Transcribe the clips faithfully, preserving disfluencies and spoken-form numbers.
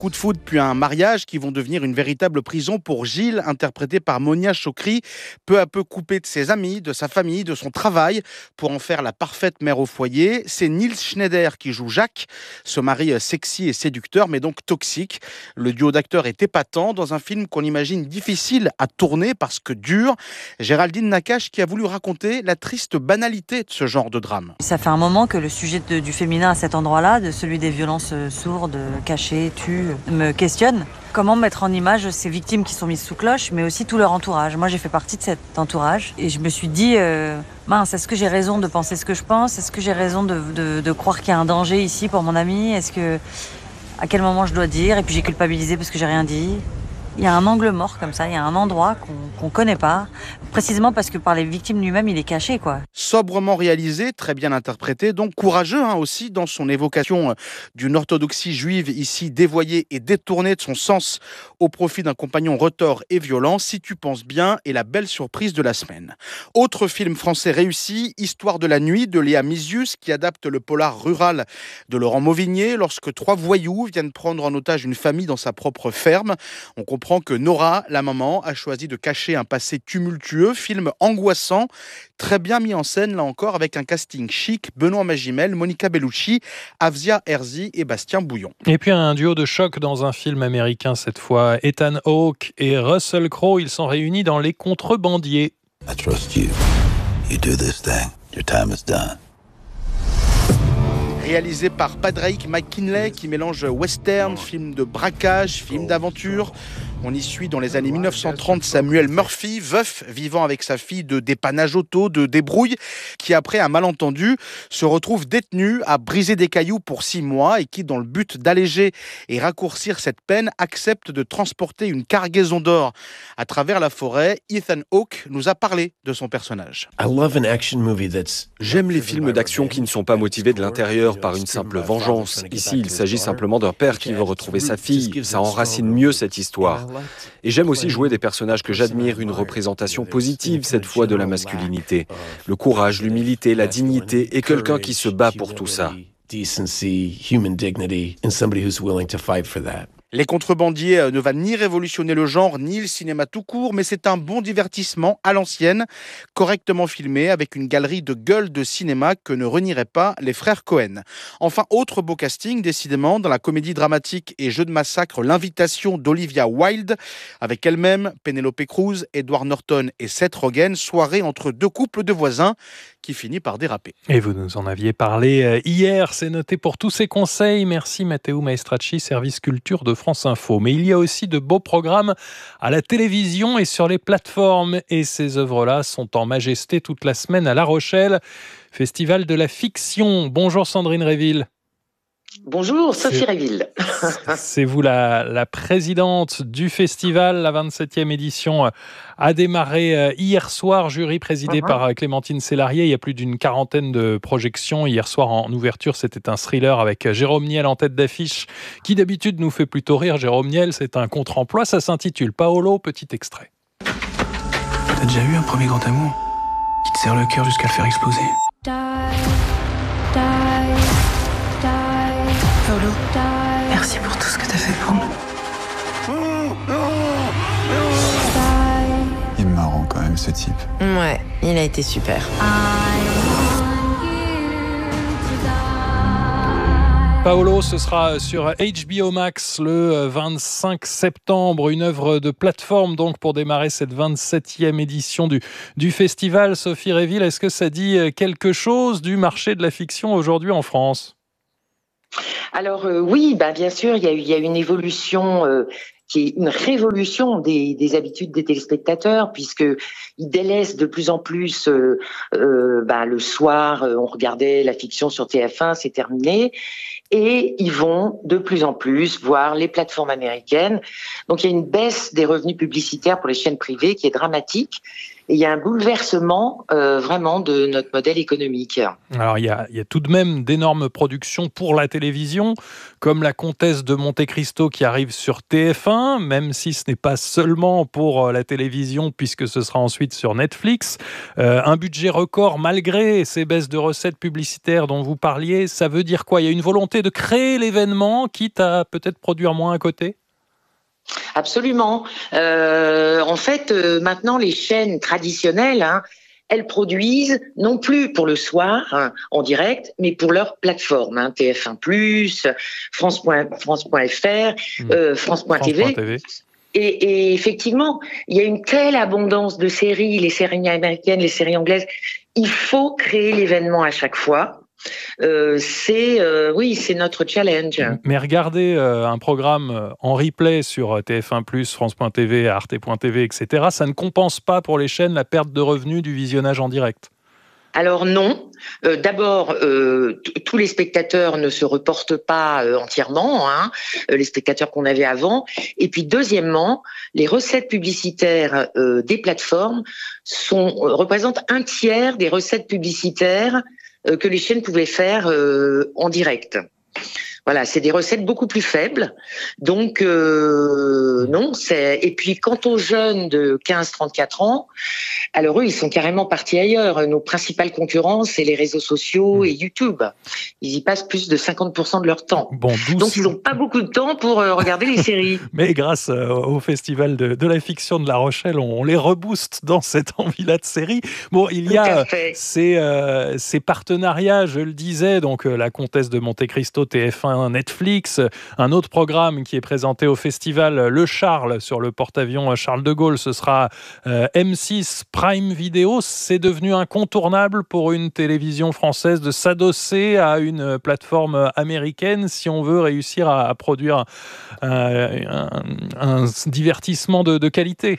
coup de foudre puis un mariage qui vont devenir une véritable prison pour Gilles, interprété par Monia Chokri, peu à peu coupé de ses amis, de sa famille, de son travail, pour en faire la parfaite mère au foyer. C'est Nils Schneider qui joue Jacques, ce mari sexy et séducteur, mais donc toxique. Le duo d'acteurs est épatant dans un film qu'on imagine difficile à tourner parce que dur. Géraldine Nakache qui a voulu raconter la triste banalité de ce genre de drame. Ça fait un moment que le sujet de, du féminin à cet endroit-là, de celui des violences sourdes, cachées, tues, me questionne. Comment mettre en image ces victimes qui sont mises sous cloche, mais aussi tout leur entourage. Moi, j'ai fait partie de cet entourage et je me suis dit, euh, mince, est-ce que j'ai raison de penser ce que je pense ? Est-ce que j'ai raison de, de, de croire qu'il y a un danger ici pour mon ami ? Est-ce que, à quel moment je dois dire ? Et puis j'ai culpabilisé parce que j'ai rien dit. Il y a un angle mort comme ça, il y a un endroit qu'on qu'on connaît pas, précisément parce que par les victimes lui-même, il est caché, quoi. Sobrement réalisé, très bien interprété, donc courageux hein, aussi dans son évocation d'une orthodoxie juive ici dévoyée et détournée de son sens au profit d'un compagnon retors et violent. Si tu penses bien, est la belle surprise de la semaine. Autre film français réussi, Histoire de la nuit de Léa Misius, qui adapte le polar rural de Laurent Mauvigné lorsque trois voyous viennent prendre en otage une famille dans sa propre ferme. On comprend que Nora, la maman, a choisi de cacher un passé tumultueux, film angoissant, très bien mis en scène là encore avec un casting chic, Benoît Magimel, Monica Bellucci, Afzia Herzi et Bastien Bouillon. Et puis un duo de choc dans un film américain cette fois, Ethan Hawke et Russell Crowe, ils sont réunis dans Les Contrebandiers. I trust you. You do this thing. Your time is done. Réalisé par Padraig McKinley qui mélange western, film de braquage, film d'aventure. On y suit dans les années mille neuf cent trente Samuel Murphy, veuf, vivant avec sa fille de dépannage auto, de débrouille, qui après un malentendu se retrouve détenu à briser des cailloux pour six mois et qui, dans le but d'alléger et raccourcir cette peine, accepte de transporter une cargaison d'or à travers la forêt. Ethan Hawke nous a parlé de son personnage. J'aime les films d'action qui ne sont pas motivés de l'intérieur par une simple vengeance. Ici, il s'agit simplement d'un père qui veut retrouver sa fille. Ça enracine mieux cette histoire. Et j'aime aussi jouer des personnages que j'admire, une représentation positive cette fois de la masculinité. Le courage, l'humilité, la dignité et quelqu'un qui se bat pour tout ça. Les Contrebandiers ne va ni révolutionner le genre, ni le cinéma tout court, mais c'est un bon divertissement à l'ancienne, correctement filmé, avec une galerie de gueules de cinéma que ne renieraient pas les frères Cohen. Enfin, autre beau casting, décidément, dans la comédie dramatique et jeu de massacre, L'invitation d'Olivia Wilde, avec elle-même, Penelope Cruz, Edward Norton et Seth Rogen, soirée entre deux couples de voisins qui finit par déraper. Et vous nous en aviez parlé hier, c'est noté pour tous ces conseils. Merci Matteo Maestracci, service culture de France Info. Mais il y a aussi de beaux programmes à la télévision et sur les plateformes. Et ces œuvres-là sont en majesté toute la semaine à La Rochelle. Festival de la fiction. Bonjour Sandrine Réville. Bonjour, Sophie Réville. C'est vous la, la présidente du festival. La vingt-septième édition a démarré hier soir, jury présidé uh-huh. par Clémentine Sélarié. Il y a plus d'une quarantaine de projections. Hier soir, en ouverture, c'était un thriller avec Jérôme Niel en tête d'affiche, qui d'habitude nous fait plutôt rire. Jérôme Niel, c'est un contre-emploi. Ça s'intitule Paolo, petit extrait. T'as déjà eu un premier grand amour qui te serre le cœur jusqu'à le faire exploser? Die, die. Paolo, merci pour tout ce que t'as fait pour moi. Il est marrant quand même ce type. Ouais, il a été super. Paolo, ce sera sur H B O Max le vingt-cinq septembre, une œuvre de plateforme donc pour démarrer cette vingt-septième édition du, du festival. Sophie Réville, est-ce que ça dit quelque chose du marché de la fiction aujourd'hui en France ? Alors euh, oui, bah, bien sûr, il y a, il y a une évolution euh, qui est une révolution des, des habitudes des téléspectateurs, puisqu'ils délaissent de plus en plus euh, euh, bah, le soir, euh, on regardait la fiction sur T F un, c'est terminé, et ils vont de plus en plus voir les plateformes américaines. Donc il y a une baisse des revenus publicitaires pour les chaînes privées qui est dramatique. Et il y a un bouleversement euh, vraiment de notre modèle économique. Alors il y a, il y a tout de même d'énormes productions pour la télévision, comme La Comtesse de Monte Cristo qui arrive sur T F un, même si ce n'est pas seulement pour la télévision, puisque ce sera ensuite sur Netflix. Euh, un budget record malgré ces baisses de recettes publicitaires dont vous parliez, ça veut dire quoi ? Il y a une volonté de créer l'événement, quitte à peut-être produire moins à côté ? Absolument. Euh, en fait, euh, maintenant, les chaînes traditionnelles, hein, elles produisent non plus pour le soir, hein, en direct, mais pour leur plateforme, hein, T F un plus, France point F R, mmh. euh, France point T V. Et, et effectivement, il y a une telle abondance de séries, les séries américaines, les séries anglaises. Il faut créer l'événement à chaque fois. Euh, c'est euh, oui, c'est notre challenge. Mais regardez euh, un programme en replay sur T F un plus, France point T V, Arte point T V, et cetera. Ça ne compense pas pour les chaînes la perte de revenus du visionnage en direct. Alors non. Euh, d'abord, euh, t- tous les spectateurs ne se reportent pas euh, entièrement, hein, les spectateurs qu'on avait avant. Et puis deuxièmement, les recettes publicitaires euh, des plateformes sont euh, représentent un tiers des recettes publicitaires euh, que les chaînes pouvaient faire euh, en direct. Voilà, c'est des recettes beaucoup plus faibles. Donc, euh, non, c'est... Et puis, quant aux jeunes de quinze à trente-quatre ans, alors eux, ils sont carrément partis ailleurs. Nos principales concurrences, c'est les réseaux sociaux et YouTube. Ils y passent plus de cinquante pour cent de leur temps. Bon, douze... Donc, ils n'ont pas beaucoup de temps pour euh, regarder les séries. Mais grâce euh, au Festival de, de la fiction de La Rochelle, on, on les rebooste dans cette envie-là de série. Bon, il y a ces, euh, ces partenariats, je le disais, donc euh, La Comtesse de Monte Cristo, T F un, Netflix, un autre programme qui est présenté au festival Le Charles sur le porte-avions Charles de Gaulle, ce sera euh, M six Prime Video. C'est devenu incontournable pour une télévision française de s'adosser à une plateforme américaine si on veut réussir à, à produire un, un, un divertissement de, de qualité.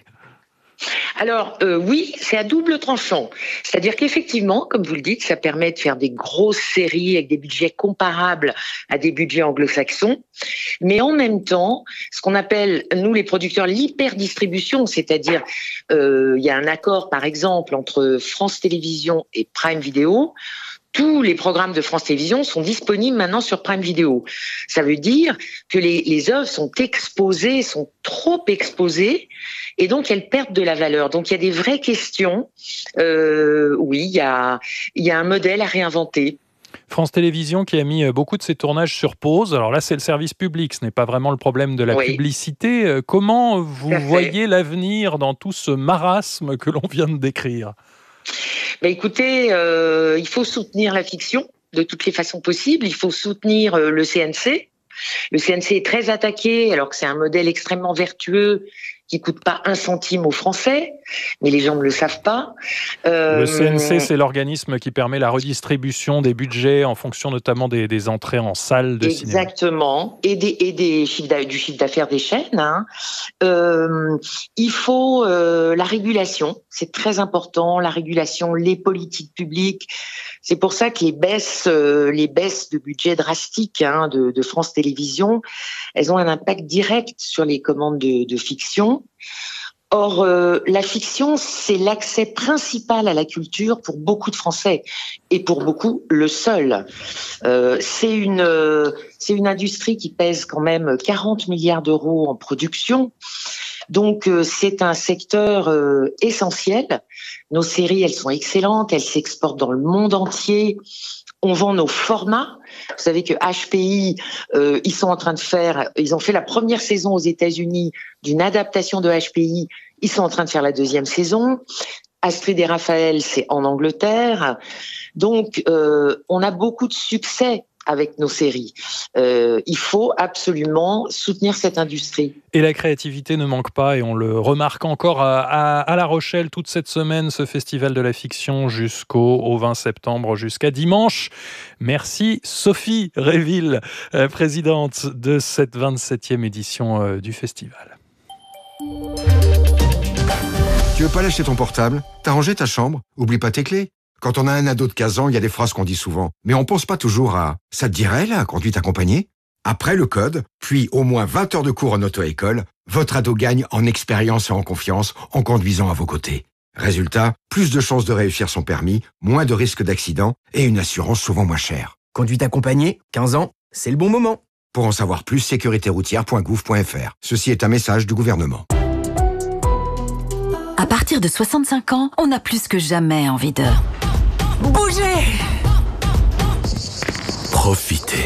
Alors euh, oui, c'est à double tranchant. C'est-à-dire qu'effectivement, comme vous le dites, ça permet de faire des grosses séries avec des budgets comparables à des budgets anglo-saxons. Mais en même temps, ce qu'on appelle, nous les producteurs, l'hyperdistribution, c'est-à-dire euh, il y a un accord par exemple entre France Télévisions et Prime Video. Tous les programmes de France Télévisions sont disponibles maintenant sur Prime Video. Ça veut dire que les, les œuvres sont exposées, sont trop exposées, et donc elles perdent de la valeur. Donc il y a des vraies questions. Euh, oui, il y a, il y a un modèle à réinventer. France Télévisions qui a mis beaucoup de ses tournages sur pause. Alors là, c'est le service public, ce n'est pas vraiment le problème de la oui. publicité. Comment vous voyez l'avenir dans tout ce marasme que l'on vient de décrire ? Ben écoutez, euh, il faut soutenir la fiction de toutes les façons possibles. Il faut soutenir euh, le C N C. Le C N C est très attaqué, alors que c'est un modèle extrêmement vertueux qui coûte pas un centime aux Français, mais les gens ne le savent pas. Euh... Le C N C, c'est l'organisme qui permet la redistribution des budgets en fonction notamment des, des entrées en salle de cinéma. Exactement, et, des, et des chiffres du chiffre d'affaires des chaînes. Hein. Euh, il faut euh, la régulation, c'est très important, la régulation, les politiques publiques. C'est pour ça que les baisses, euh, les baisses de budget drastiques hein, de, de France Télévisions, elles ont un impact direct sur les commandes de, de fiction. Or, euh, la fiction, c'est l'accès principal à la culture pour beaucoup de Français et pour beaucoup le seul. Euh, c'est une, euh, c'est une industrie qui pèse quand même quarante milliards d'euros en production. Donc, euh, c'est un secteur euh, essentiel. Nos séries, elles sont excellentes, elles s'exportent dans le monde entier. On vend nos formats. Vous savez que H P I, euh, ils sont en train de faire, ils ont fait la première saison aux États-Unis d'une adaptation de H P I. Ils sont en train de faire la deuxième saison. Astrid et Raphaël, c'est en Angleterre. Donc, euh, on a beaucoup de succès avec nos séries. Euh, il faut absolument soutenir cette industrie. Et la créativité ne manque pas, et on le remarque encore à, à, à La Rochelle toute cette semaine, ce festival de la fiction jusqu'au au vingt septembre, jusqu'à dimanche. Merci Sophie Réville, euh, présidente de cette vingt-septième édition euh, du festival. Tu veux pas lâcher ton portable ? T'as rangé ta chambre ? Oublie pas tes clés. Quand on a un ado de quinze ans, il y a des phrases qu'on dit souvent. Mais on pense pas toujours à « ça te dirait la conduite accompagnée ?» Après le code, puis au moins vingt heures de cours en auto-école, votre ado gagne en expérience et en confiance en conduisant à vos côtés. Résultat, plus de chances de réussir son permis, moins de risques d'accident et une assurance souvent moins chère. Conduite accompagnée, quinze ans, c'est le bon moment. Pour en savoir plus, sécurité routière point gouv point f r. Ceci est un message du gouvernement. À partir de soixante-cinq ans, on a plus que jamais envie de bouger. Profiter.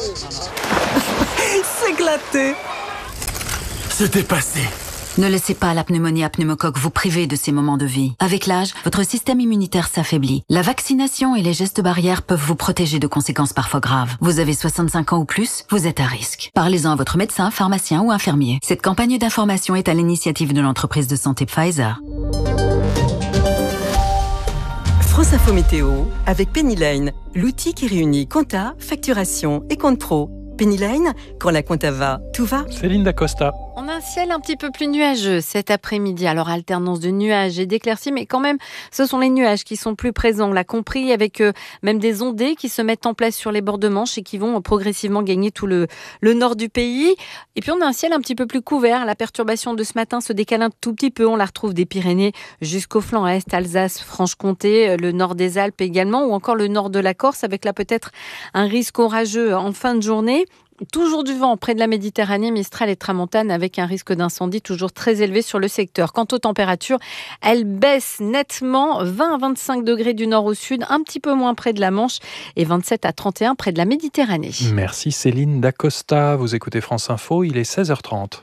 S'éclater. Se dépasser. Ne laissez pas la pneumonie à pneumocoque vous priver de ces moments de vie. Avec l'âge, votre système immunitaire s'affaiblit. La vaccination et les gestes barrières peuvent vous protéger de conséquences parfois graves. Vous avez soixante-cinq ans ou plus, vous êtes à risque. Parlez-en à votre médecin, pharmacien ou infirmier. Cette campagne d'information est à l'initiative de l'entreprise de santé Pfizer. France Info Météo avec Pennyline, l'outil qui réunit compta, facturation et compte pro. Pennyline, quand la compta va, tout va. Céline Dacosta. On a un ciel un petit peu plus nuageux cet après-midi. Alors, alternance de nuages et d'éclaircies, mais quand même, ce sont les nuages qui sont plus présents. On l'a compris, avec euh, même des ondées qui se mettent en place sur les bords de Manche et qui vont progressivement gagner tout le, le nord du pays. Et puis, on a un ciel un petit peu plus couvert. La perturbation de ce matin se décale un tout petit peu. On la retrouve des Pyrénées jusqu'au flanc est, Alsace, Franche-Comté, le nord des Alpes également, ou encore le nord de la Corse, avec là peut-être un risque orageux en fin de journée. Toujours du vent près de la Méditerranée, Mistral et Tramontane, avec un risque d'incendie toujours très élevé sur le secteur. Quant aux températures, elles baissent nettement, vingt à vingt-cinq degrés du nord au sud, un petit peu moins près de la Manche et vingt-sept à trente et un près de la Méditerranée. Merci Céline Dacosta. Vous écoutez France Info, il est seize heures trente.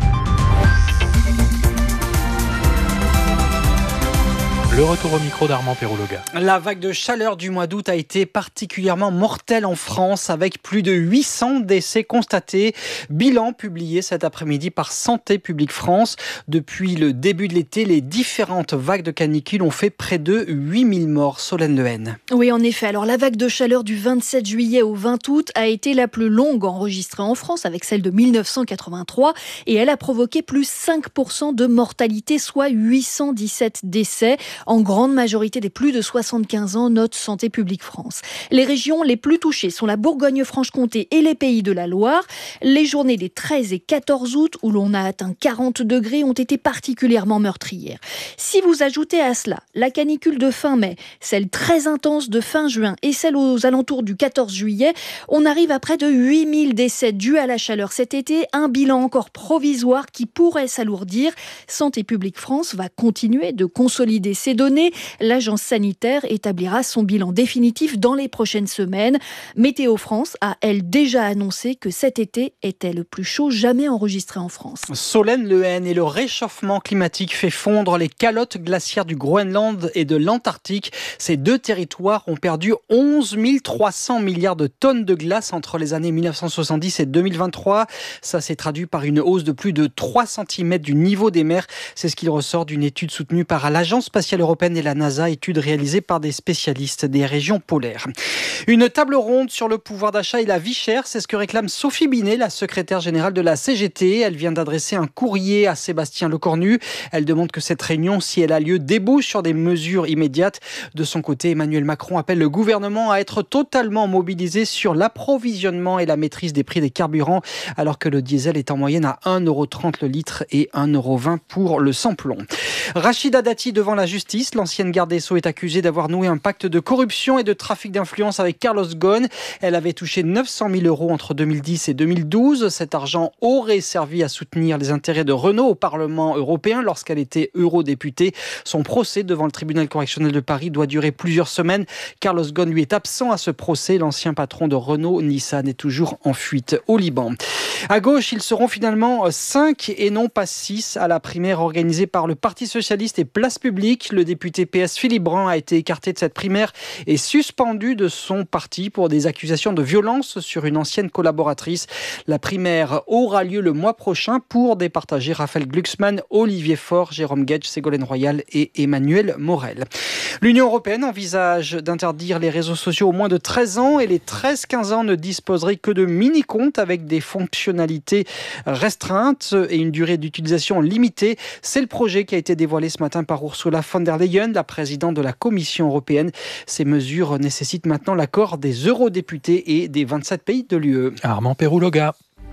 Le retour au micro d'Armand Perrouloga. La vague de chaleur du mois d'août a été particulièrement mortelle en France, avec plus de huit cents décès constatés. Bilan publié cet après-midi par Santé publique France. Depuis le début de l'été, les différentes vagues de canicule ont fait près de huit mille morts. Solène Lehen. Oui, en effet. Alors, la vague de chaleur du vingt-sept juillet au vingt août a été la plus longue enregistrée en France, avec celle de mille neuf cent quatre-vingt-trois. Et elle a provoqué plus cinq pour cent de mortalité, soit huit cent dix-sept décès. En grande majorité des plus de soixante-quinze ans, note Santé publique France. Les régions les plus touchées sont la Bourgogne-Franche-Comté et les Pays de la Loire. Les journées des treize et quatorze août, où l'on a atteint quarante degrés, ont été particulièrement meurtrières. Si vous ajoutez à cela la canicule de fin mai, celle très intense de fin juin et celle aux alentours du quatorze juillet, on arrive à près de huit mille décès dus à la chaleur cet été, un bilan encore provisoire qui pourrait s'alourdir. Santé publique France va continuer de consolider ces données. L'agence sanitaire établira son bilan définitif dans les prochaines semaines. Météo France a, elle, déjà annoncé que cet été était le plus chaud jamais enregistré en France. Solène Lehen, et le réchauffement climatique fait fondre les calottes glaciaires du Groenland et de l'Antarctique. Ces deux territoires ont perdu onze mille trois cents milliards de tonnes de glace entre les années mille neuf cent soixante-dix et deux mille vingt-trois. Ça s'est traduit par une hausse de plus de trois centimètres du niveau des mers. C'est ce qu'il ressort d'une étude soutenue par l'Agence spatiale européenne et la NASA, étude réalisée par des spécialistes des régions polaires. Une table ronde sur le pouvoir d'achat et la vie chère, c'est ce que réclame Sophie Binet, la secrétaire générale de la C G T. Elle vient d'adresser un courrier à Sébastien Lecornu. Elle demande que cette réunion, si elle a lieu, débouche sur des mesures immédiates. De son côté, Emmanuel Macron appelle le gouvernement à être totalement mobilisé sur l'approvisionnement et la maîtrise des prix des carburants, alors que le diesel est en moyenne à un euro trente le litre et un euro vingt pour le sans-plomb. Rachida Dati devant la justice. L'ancienne garde des Sceaux est accusée d'avoir noué un pacte de corruption et de trafic d'influence avec Carlos Ghosn. Elle avait touché neuf cent mille euros entre deux mille dix et deux mille douze. Cet argent aurait servi à soutenir les intérêts de Renault au Parlement européen lorsqu'elle était eurodéputée. Son procès devant le tribunal correctionnel de Paris doit durer plusieurs semaines. Carlos Ghosn, lui, est absent à ce procès. L'ancien patron de Renault, Nissan, est toujours en fuite au Liban. À gauche, ils seront finalement cinq et non pas six à la primaire organisée par le Parti socialiste et Place Publique. Le député P S Philippe Brun a été écarté de cette primaire et suspendu de son parti pour des accusations de violence sur une ancienne collaboratrice. La primaire aura lieu le mois prochain pour départager Raphaël Glucksmann, Olivier Faure, Jérôme Guedj, Ségolène Royal et Emmanuel Morel. L'Union européenne envisage d'interdire les réseaux sociaux aux moins de treize ans et les treize quinze ans ne disposeraient que de mini-comptes avec des fonctionnalités restreintes et une durée d'utilisation limitée. C'est le projet qui a été dévoilé ce matin par Ursula von der Leyen, la présidente de la Commission européenne. Ces mesures nécessitent maintenant l'accord des eurodéputés et des vingt-sept pays de l'U E. Armand Perrouloga.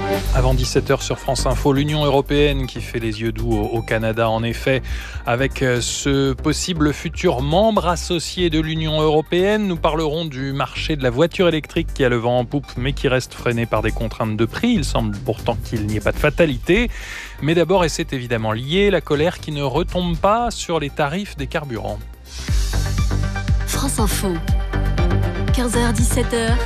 Avant dix-sept heures sur France Info, l'Union européenne qui fait les yeux doux au Canada, en effet, avec ce possible futur membre associé de l'Union européenne. Nous parlerons du marché de la voiture électrique qui a le vent en poupe, mais qui reste freiné par des contraintes de prix. Il semble pourtant qu'il n'y ait pas de fatalité. Mais d'abord, et c'est évidemment lié, la colère qui ne retombe pas sur les tarifs des carburants. France Info, quinze heures dix-sept heures,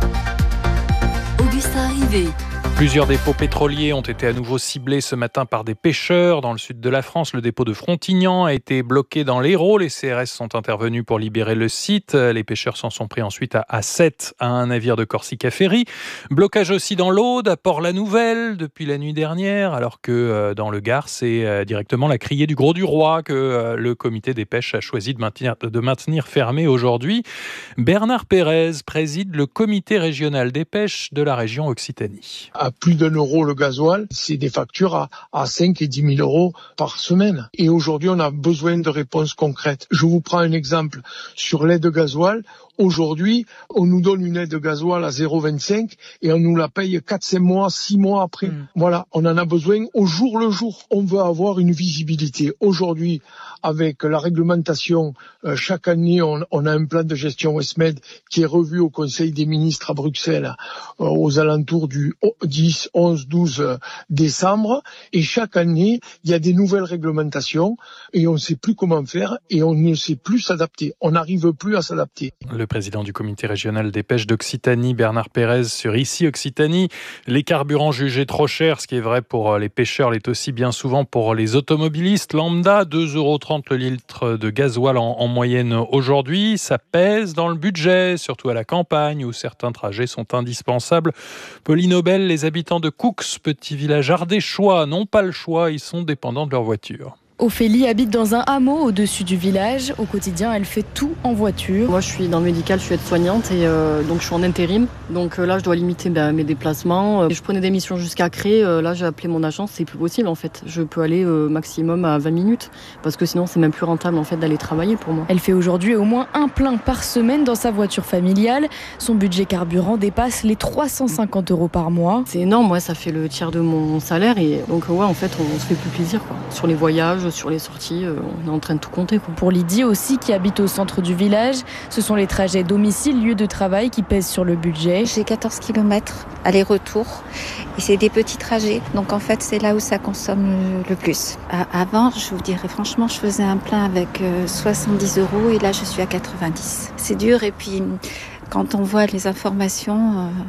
Augustin Rivet. Plusieurs dépôts pétroliers ont été à nouveau ciblés ce matin par des pêcheurs. Dans le sud de la France, le dépôt de Frontignan a été bloqué dans l'Hérault. Les C R S sont intervenus pour libérer le site. Les pêcheurs s'en sont pris ensuite à, à Sète, à un navire de Corsica Ferry. Blocage aussi dans l'Aude, à Port-la-Nouvelle, depuis la nuit dernière, alors que euh, dans le Gard, c'est euh, directement la criée du Gros du Roi que euh, le comité des pêches a choisi de maintenir, de maintenir fermé aujourd'hui. Bernard Pérez préside le comité régional des pêches de la région Occitanie. À plus d'un euro le gasoil, c'est des factures à, à cinq et dix mille euros par semaine. Et aujourd'hui, on a besoin de réponses concrètes. Je vous prends un exemple sur l'aide gasoil. Aujourd'hui, on nous donne une aide gasoil à zéro virgule vingt-cinq et on nous la paye quatre, cinq mois, six mois après. Mmh. Voilà, on en a besoin au jour le jour. On veut avoir une visibilité. Aujourd'hui, avec la réglementation, euh, chaque année, on, on a un plan de gestion Westmed qui est revu au Conseil des ministres à Bruxelles euh, aux alentours du dix, onze, douze décembre. Et chaque année, il y a des nouvelles réglementations et on ne sait plus comment faire et on ne sait plus s'adapter. On n'arrive plus à s'adapter. Le président du comité régional des pêches d'Occitanie, Bernard Pérez, sur Ici Occitanie. Les carburants jugés trop chers, ce qui est vrai pour les pêcheurs, l'est aussi bien souvent pour les automobilistes. Lambda, deux euros trente le litre de gasoil en, en moyenne aujourd'hui. Ça pèse dans le budget, surtout à la campagne où certains trajets sont indispensables. Pauline Aubel, les habitants de Coux, petit village ardéchois, n'ont pas le choix, ils sont dépendants de leur voiture. Ophélie habite dans un hameau au-dessus du village. Au quotidien, elle fait tout en voiture. Moi, je suis dans le médical, je suis aide-soignante et euh, donc je suis en intérim. Donc euh, là, je dois limiter ben, mes déplacements. Euh, je prenais des missions jusqu'à Cré. Euh, là, j'ai appelé mon agence, c'est plus possible en fait. Je peux aller euh, maximum à vingt minutes parce que sinon, c'est même plus rentable en fait d'aller travailler pour moi. Elle fait aujourd'hui au moins un plein par semaine dans sa voiture familiale. Son budget carburant dépasse les trois cent cinquante euros par mois. C'est énorme, moi, ça fait le tiers de mon salaire et donc ouais, en fait, on se fait plus plaisir quoi. Sur les voyages, sur les sorties, on est en train de tout compter, quoi. Pour Lydie aussi, qui habite au centre du village, ce sont les trajets domicile-lieu de travail qui pèsent sur le budget. J'ai quatorze kilomètres aller-retour et c'est des petits trajets. Donc en fait, c'est là où ça consomme le plus. Avant, je vous dirais franchement, je faisais un plein avec soixante-dix euros et là, je suis à quatre-vingt-dix. C'est dur et puis quand on voit les informations... Euh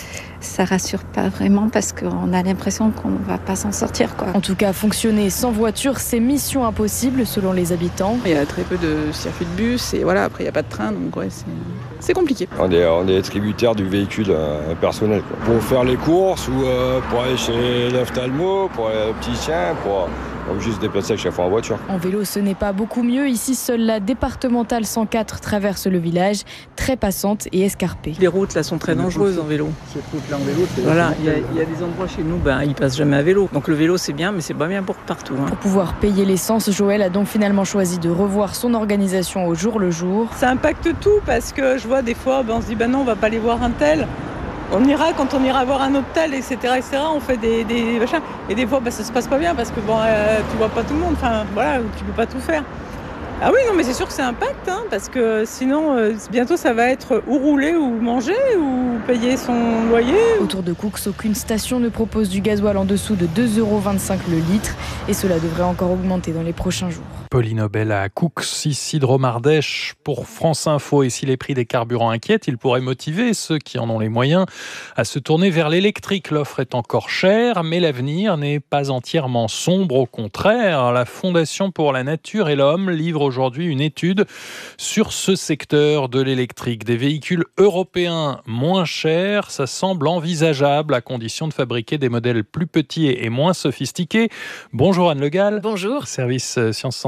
ça rassure pas vraiment parce qu'on a l'impression qu'on va pas s'en sortir, quoi. En tout cas, fonctionner sans voiture, c'est mission impossible selon les habitants. Il y a très peu de circuits de bus et voilà, après il n'y a pas de train, donc ouais, c'est, c'est compliqué. On est, on est tributaire du véhicule euh, personnel, quoi. Pour faire les courses ou euh, pour aller chez l'ophtalmo, pour les petits chiens, pour... Donc juste se déplacer à chaque fois en voiture. En vélo, ce n'est pas beaucoup mieux. Ici, seule la départementale cent quatre traverse le village, très passante et escarpée. Les routes là sont très dangereuses en vélo. Cette route-là en vélo, c'est voilà, il y, y a des endroits chez nous, ben, ils passent jamais à vélo. Donc le vélo c'est bien, mais c'est pas bien pour partout. Hein. Pour pouvoir payer l'essence, Joël a donc finalement choisi de revoir son organisation au jour le jour. Ça impacte tout parce que je vois des fois, ben, on se dit ben non, on va pas aller voir un tel. On ira quand on ira voir un hôtel, et cetera, et cetera. On fait des, des machins. Et des fois, bah, ça se passe pas bien parce que bon, euh, tu vois pas tout le monde. Enfin, voilà, tu peux pas tout faire. Ah oui, non, mais c'est sûr que c'est impact, hein, parce que sinon, euh, bientôt, ça va être ou rouler, ou manger, ou payer son loyer. Autour de Coux, aucune station ne propose du gasoil en dessous de deux euros vingt-cinq le litre. Et cela devrait encore augmenter dans les prochains jours. Pauline Aubel à Coux, ici Dromardèche pour France Info. Et si les prix des carburants inquiètent, ils pourraient motiver ceux qui en ont les moyens à se tourner vers l'électrique. L'offre est encore chère, mais l'avenir n'est pas entièrement sombre. Au contraire, la Fondation pour la Nature et l'Homme livre aujourd'hui une étude sur ce secteur de l'électrique. Des véhicules européens moins chers, ça semble envisageable à condition de fabriquer des modèles plus petits et moins sophistiqués. Bonjour Anne Le Gall. Bonjour. Service Sciences Santé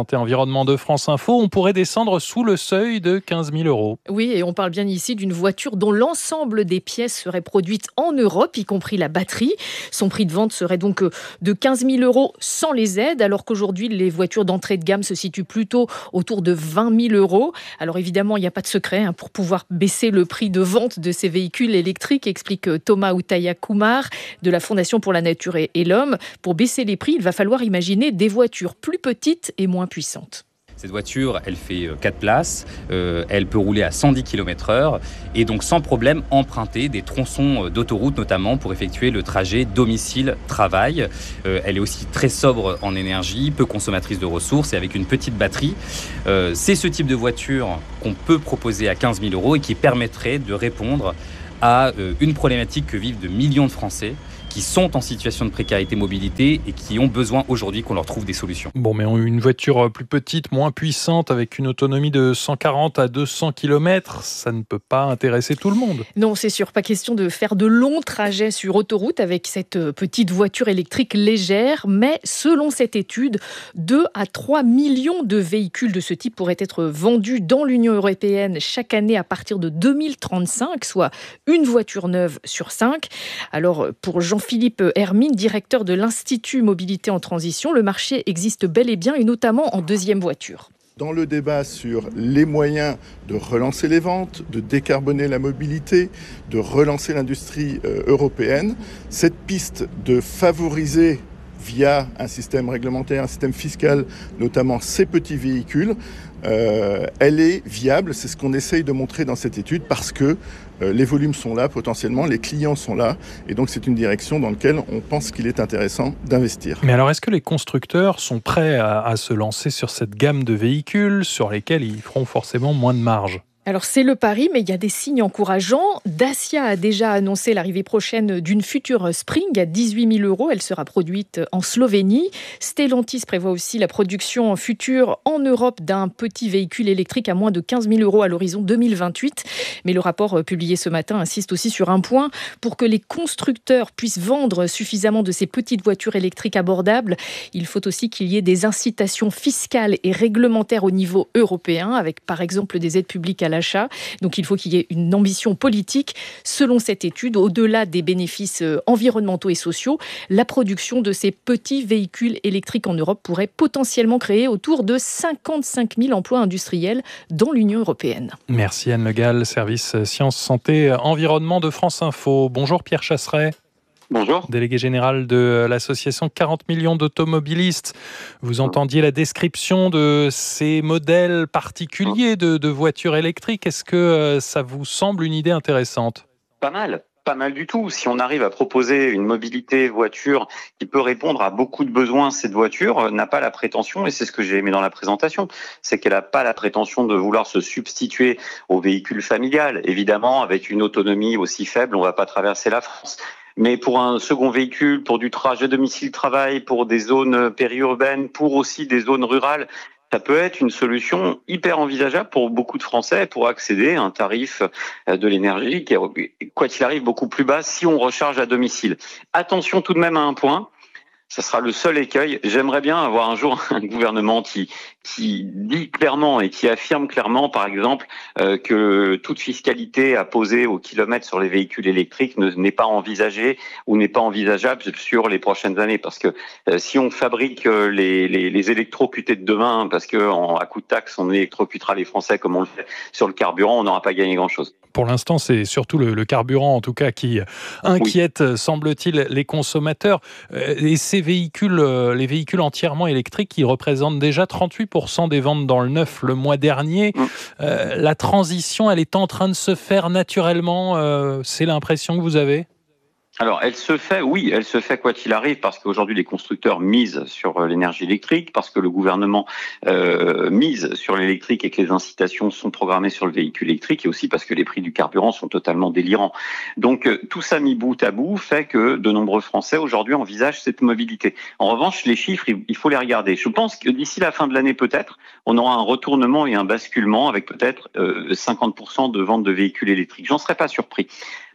Santé Environnement de France Info. On pourrait descendre sous le seuil de quinze mille euros. Oui, et on parle bien ici d'une voiture dont l'ensemble des pièces seraient produites en Europe, y compris la batterie. Son prix de vente serait donc de quinze mille euros sans les aides, alors qu'aujourd'hui, les voitures d'entrée de gamme se situent plutôt autour de vingt mille euros. Alors évidemment, il n'y a pas de secret hein, pour pouvoir baisser le prix de vente de ces véhicules électriques, explique Thomas Outaya Kumar de la Fondation pour la Nature et l'Homme. Pour baisser les prix, il va falloir imaginer des voitures plus petites et moins puissantes. Cette voiture, elle fait quatre places, euh, elle peut rouler à cent dix kilomètres heure et donc sans problème emprunter des tronçons d'autoroute notamment pour effectuer le trajet domicile-travail. Euh, elle est aussi très sobre en énergie, peu consommatrice de ressources et avec une petite batterie. Euh, c'est ce type de voiture qu'on peut proposer à quinze mille euros et qui permettrait de répondre à euh, une problématique que vivent de millions de Français qui sont en situation de précarité mobilité et qui ont besoin aujourd'hui qu'on leur trouve des solutions. Bon, mais une voiture plus petite, moins puissante, avec une autonomie de cent quarante à deux cents kilomètres, ça ne peut pas intéresser tout le monde. Non, c'est sûr, pas question de faire de longs trajets sur autoroute avec cette petite voiture électrique légère, mais selon cette étude, deux à trois millions de véhicules de ce type pourraient être vendus dans l'Union européenne chaque année à partir de deux mille trente-cinq, soit une voiture neuve sur cinq. Alors, pour Jean Philippe Hermine, directeur de l'Institut Mobilité en Transition, le marché existe bel et bien et notamment en deuxième voiture. Dans le débat sur les moyens de relancer les ventes, de décarboner la mobilité, de relancer l'industrie euh, européenne, cette piste de favoriser via un système réglementaire, un système fiscal, notamment ces petits véhicules, euh, elle est viable. C'est ce qu'on essaye de montrer dans cette étude parce que euh, les volumes sont là potentiellement, les clients sont là et donc c'est une direction dans laquelle on pense qu'il est intéressant d'investir. Mais alors est-ce que les constructeurs sont prêts à, à se lancer sur cette gamme de véhicules sur lesquels ils feront forcément moins de marge ? Alors c'est le pari, mais il y a des signes encourageants. Dacia a déjà annoncé l'arrivée prochaine d'une future Spring à dix-huit mille euros. Elle sera produite en Slovénie. Stellantis prévoit aussi la production future en Europe d'un petit véhicule électrique à moins de quinze mille euros à l'horizon deux mille vingt-huit. Mais le rapport publié ce matin insiste aussi sur un point. Pour que les constructeurs puissent vendre suffisamment de ces petites voitures électriques abordables, il faut aussi qu'il y ait des incitations fiscales et réglementaires au niveau européen, avec par exemple des aides publiques à l'achat. Donc il faut qu'il y ait une ambition politique. Selon cette étude, au-delà des bénéfices environnementaux et sociaux, la production de ces petits véhicules électriques en Europe pourrait potentiellement créer autour de cinquante-cinq mille emplois industriels dans l'Union européenne. Merci Anne Le Gall, service Sciences, Santé, Environnement de France Info. Bonjour Pierre Chasseret. Bonjour. Délégué général de l'association quarante millions d'automobilistes. Vous entendiez la description de ces modèles particuliers de, de voitures électriques. Est-ce que ça vous semble une idée intéressante ? Pas mal. Pas mal du tout. Si on arrive à proposer une mobilité voiture qui peut répondre à beaucoup de besoins, cette voiture n'a pas la prétention, et c'est ce que j'ai aimé dans la présentation, c'est qu'elle n'a pas la prétention de vouloir se substituer au véhicule familial. Évidemment, avec une autonomie aussi faible, on ne va pas traverser la France. Mais pour un second véhicule, pour du trajet domicile-travail, pour des zones périurbaines, pour aussi des zones rurales, ça peut être une solution hyper envisageable pour beaucoup de Français pour accéder à un tarif de l'énergie qui est, quoi qu'il arrive, beaucoup plus bas si on recharge à domicile. Attention tout de même à un point. Ça sera le seul écueil. J'aimerais bien avoir un jour un gouvernement qui qui dit clairement et qui affirme clairement, par exemple, euh, que toute fiscalité apposée au kilomètre sur les véhicules électriques ne, n'est pas envisagée ou n'est pas envisageable sur les prochaines années. Parce que euh, si on fabrique euh, les, les, les électrocutés de demain, parce que en, à coup de taxe, on électrocutera les Français comme on le fait sur le carburant, on n'aura pas gagné grand-chose. Pour l'instant, c'est surtout le, le carburant, en tout cas, qui inquiète, oui. semble-t-il, les consommateurs. Et ces véhicules, les véhicules entièrement électriques, qui représentent déjà trente-huit pour cent des ventes dans le neuf le mois dernier. Mmh. Euh, la transition, elle est en train de se faire naturellement. Euh, c'est l'impression que vous avez ? Alors, elle se fait, oui, elle se fait quoi qu'il arrive, parce qu'aujourd'hui, les constructeurs misent sur l'énergie électrique, parce que le gouvernement euh, mise sur l'électrique et que les incitations sont programmées sur le véhicule électrique, et aussi parce que les prix du carburant sont totalement délirants. Donc, euh, tout ça mis bout à bout fait que de nombreux Français, aujourd'hui, envisagent cette mobilité. En revanche, les chiffres, il faut les regarder. Je pense que d'ici la fin de l'année, peut-être, on aura un retournement et un basculement avec peut-être euh, cinquante pour cent de ventes de véhicules électriques. J'en serais pas surpris.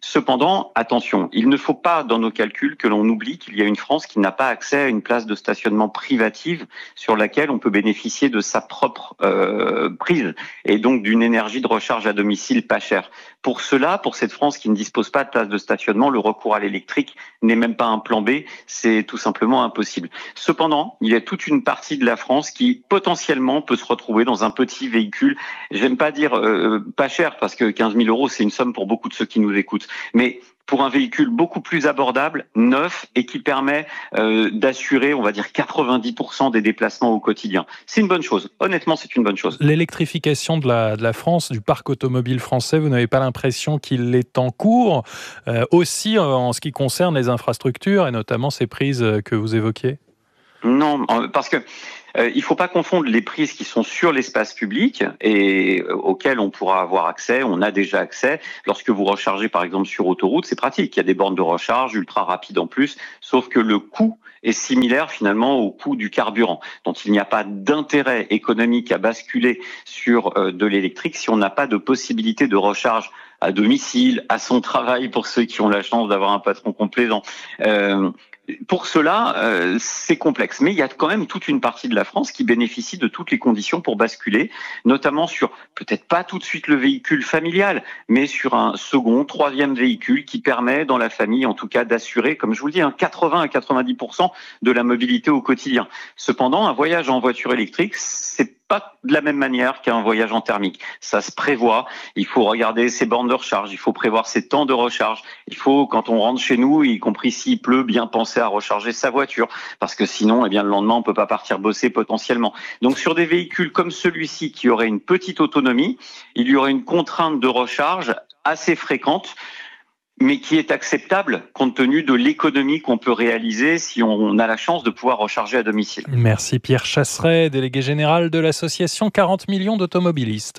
Cependant, attention, il ne faut pas dans nos calculs que l'on oublie qu'il y a une France qui n'a pas accès à une place de stationnement privative sur laquelle on peut bénéficier de sa propre euh, prise et donc d'une énergie de recharge à domicile pas chère. Pour cela, pour cette France qui ne dispose pas de place de stationnement, le recours à l'électrique n'est même pas un plan B, c'est tout simplement impossible. Cependant, il y a toute une partie de la France qui potentiellement peut se retrouver dans un petit véhicule, j'aime pas dire euh, pas cher parce que quinze mille euros c'est une somme pour beaucoup de ceux qui nous écoutent, mais pour un véhicule beaucoup plus abordable, neuf et qui permet euh, d'assurer, on va dire, quatre-vingt-dix pour cent des déplacements au quotidien. C'est une bonne chose. Honnêtement, c'est une bonne chose. L'électrification de la, de la France, du parc automobile français, vous n'avez pas l'impression qu'il est en cours, euh, aussi en ce qui concerne les infrastructures et notamment ces prises que vous évoquiez ? Non, parce que Euh, il ne faut pas confondre les prises qui sont sur l'espace public et euh, auxquelles on pourra avoir accès, on a déjà accès. Lorsque vous rechargez par exemple sur autoroute, c'est pratique, il y a des bornes de recharge ultra rapides en plus, sauf que le coût est similaire finalement au coût du carburant. Donc il n'y a pas d'intérêt économique à basculer sur euh, de l'électrique si on n'a pas de possibilité de recharge à domicile, à son travail pour ceux qui ont la chance d'avoir un patron complaisant. Euh, Pour cela, euh, c'est complexe. Mais il y a quand même toute une partie de la France qui bénéficie de toutes les conditions pour basculer, notamment sur, peut-être pas tout de suite le véhicule familial, mais sur un second, troisième véhicule qui permet, dans la famille, en tout cas, d'assurer, comme je vous le dis, hein, quatre-vingts à quatre-vingt-dix pour cent de la mobilité au quotidien. Cependant, un voyage en voiture électrique, c'est pas de la même manière qu'un voyage en thermique. Ça se prévoit. Il faut regarder ses bornes de recharge. Il faut prévoir ses temps de recharge. Il faut, quand on rentre chez nous, y compris s'il pleut, bien penser à recharger sa voiture. Parce que sinon, eh bien, le lendemain, on peut pas partir bosser potentiellement. Donc, sur des véhicules comme celui-ci, qui aurait une petite autonomie, il y aurait une contrainte de recharge assez fréquente, mais qui est acceptable compte tenu de l'économie qu'on peut réaliser si on a la chance de pouvoir recharger à domicile. Merci Pierre Chasseret, délégué général de l'association quarante millions d'automobilistes.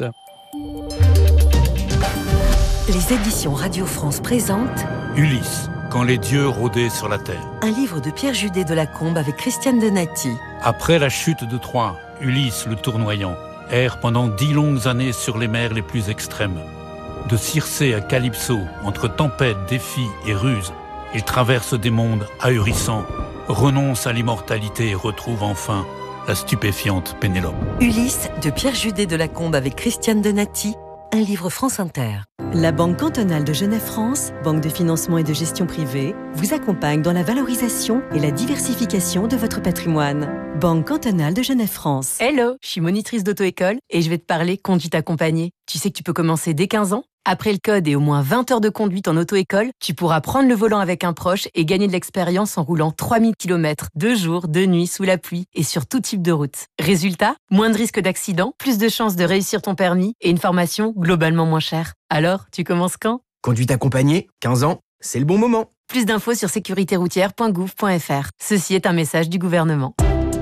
Les éditions Radio France présentent Ulysse, quand les dieux rôdaient sur la terre. Un livre de Pierre Judet de Lacombe avec Christiane Donati. Après la chute de Troie, Ulysse le tournoyant erre pendant dix longues années sur les mers les plus extrêmes. De Circé à Calypso, entre tempêtes, défis et ruses, il traverse des mondes ahurissants, renonce à l'immortalité et retrouve enfin la stupéfiante Pénélope. Ulysse de Pierre Judet de Lacombe avec Christiane Donati, un livre France Inter. La Banque cantonale de Genève-France, banque de financement et de gestion privée, vous accompagne dans la valorisation et la diversification de votre patrimoine. Banque cantonale de Genève-France. Hello, je suis monitrice d'auto-école et je vais te parler conduite accompagnée. Tu sais que tu peux commencer dès quinze ans ? Après le code et au moins vingt heures de conduite en auto-école, tu pourras prendre le volant avec un proche et gagner de l'expérience en roulant trois mille kilomètres, de jour, de nuit, sous la pluie et sur tout type de route. Résultat, moins de risques d'accident, plus de chances de réussir ton permis et une formation globalement moins chère. Alors, tu commences quand ? Conduite accompagnée, quinze ans, c'est le bon moment. Plus d'infos sur sécurité routière point gouv point f r. Ceci est un message du gouvernement.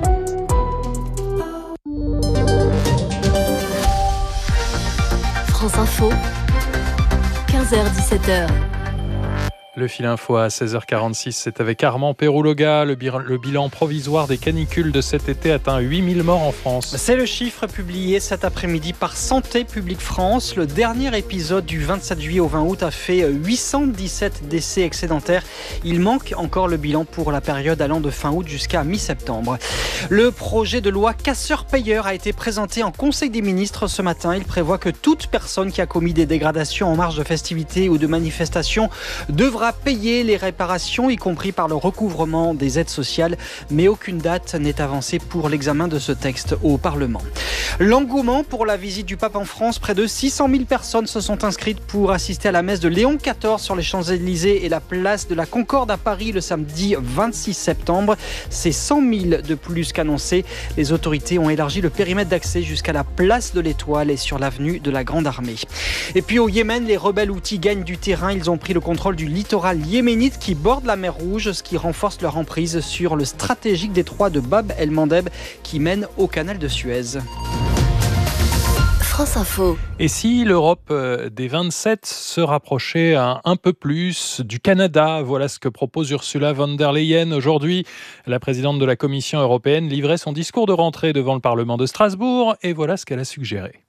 France Info, quinze heures dix-sept heures. Le fil info à seize heures quarante-six, c'est avec Armand Pérouloga. Le, bir- le bilan provisoire des canicules de cet été atteint huit mille morts en France. C'est le chiffre publié cet après-midi par Santé publique France. Le dernier épisode du vingt-sept juillet au vingt août a fait huit cent dix-sept décès excédentaires. Il manque encore le bilan pour la période allant de fin août jusqu'à mi-septembre. Le projet de loi casseur-payeur a été présenté en Conseil des ministres ce matin. Il prévoit que toute personne qui a commis des dégradations en marge de festivités ou de manifestations devra payer les réparations, y compris par le recouvrement des aides sociales, mais aucune date n'est avancée pour l'examen de ce texte au Parlement. L'engouement pour la visite du pape en France, près de six cent mille personnes se sont inscrites pour assister à la messe de Léon quatorze sur les Champs-Élysées et la place de la Concorde à Paris le samedi vingt-six septembre. C'est cent mille de plus qu'annoncé. Les autorités ont élargi le périmètre d'accès jusqu'à la place de l'Étoile et sur l'avenue de la Grande Armée. Et puis au Yémen, les rebelles houthis gagnent du terrain. Ils ont pris le contrôle du littoral yéménite qui borde la mer Rouge, ce qui renforce leur emprise sur le stratégique détroit de Bab el-Mandeb qui mène au canal de Suez. France Info. Et si l'Europe des vingt-sept se rapprochait un, un peu plus du Canada? Voilà ce que propose Ursula von der Leyen. Aujourd'hui, la présidente de la Commission européenne livrait son discours de rentrée devant le Parlement de Strasbourg et voilà ce qu'elle a suggéré.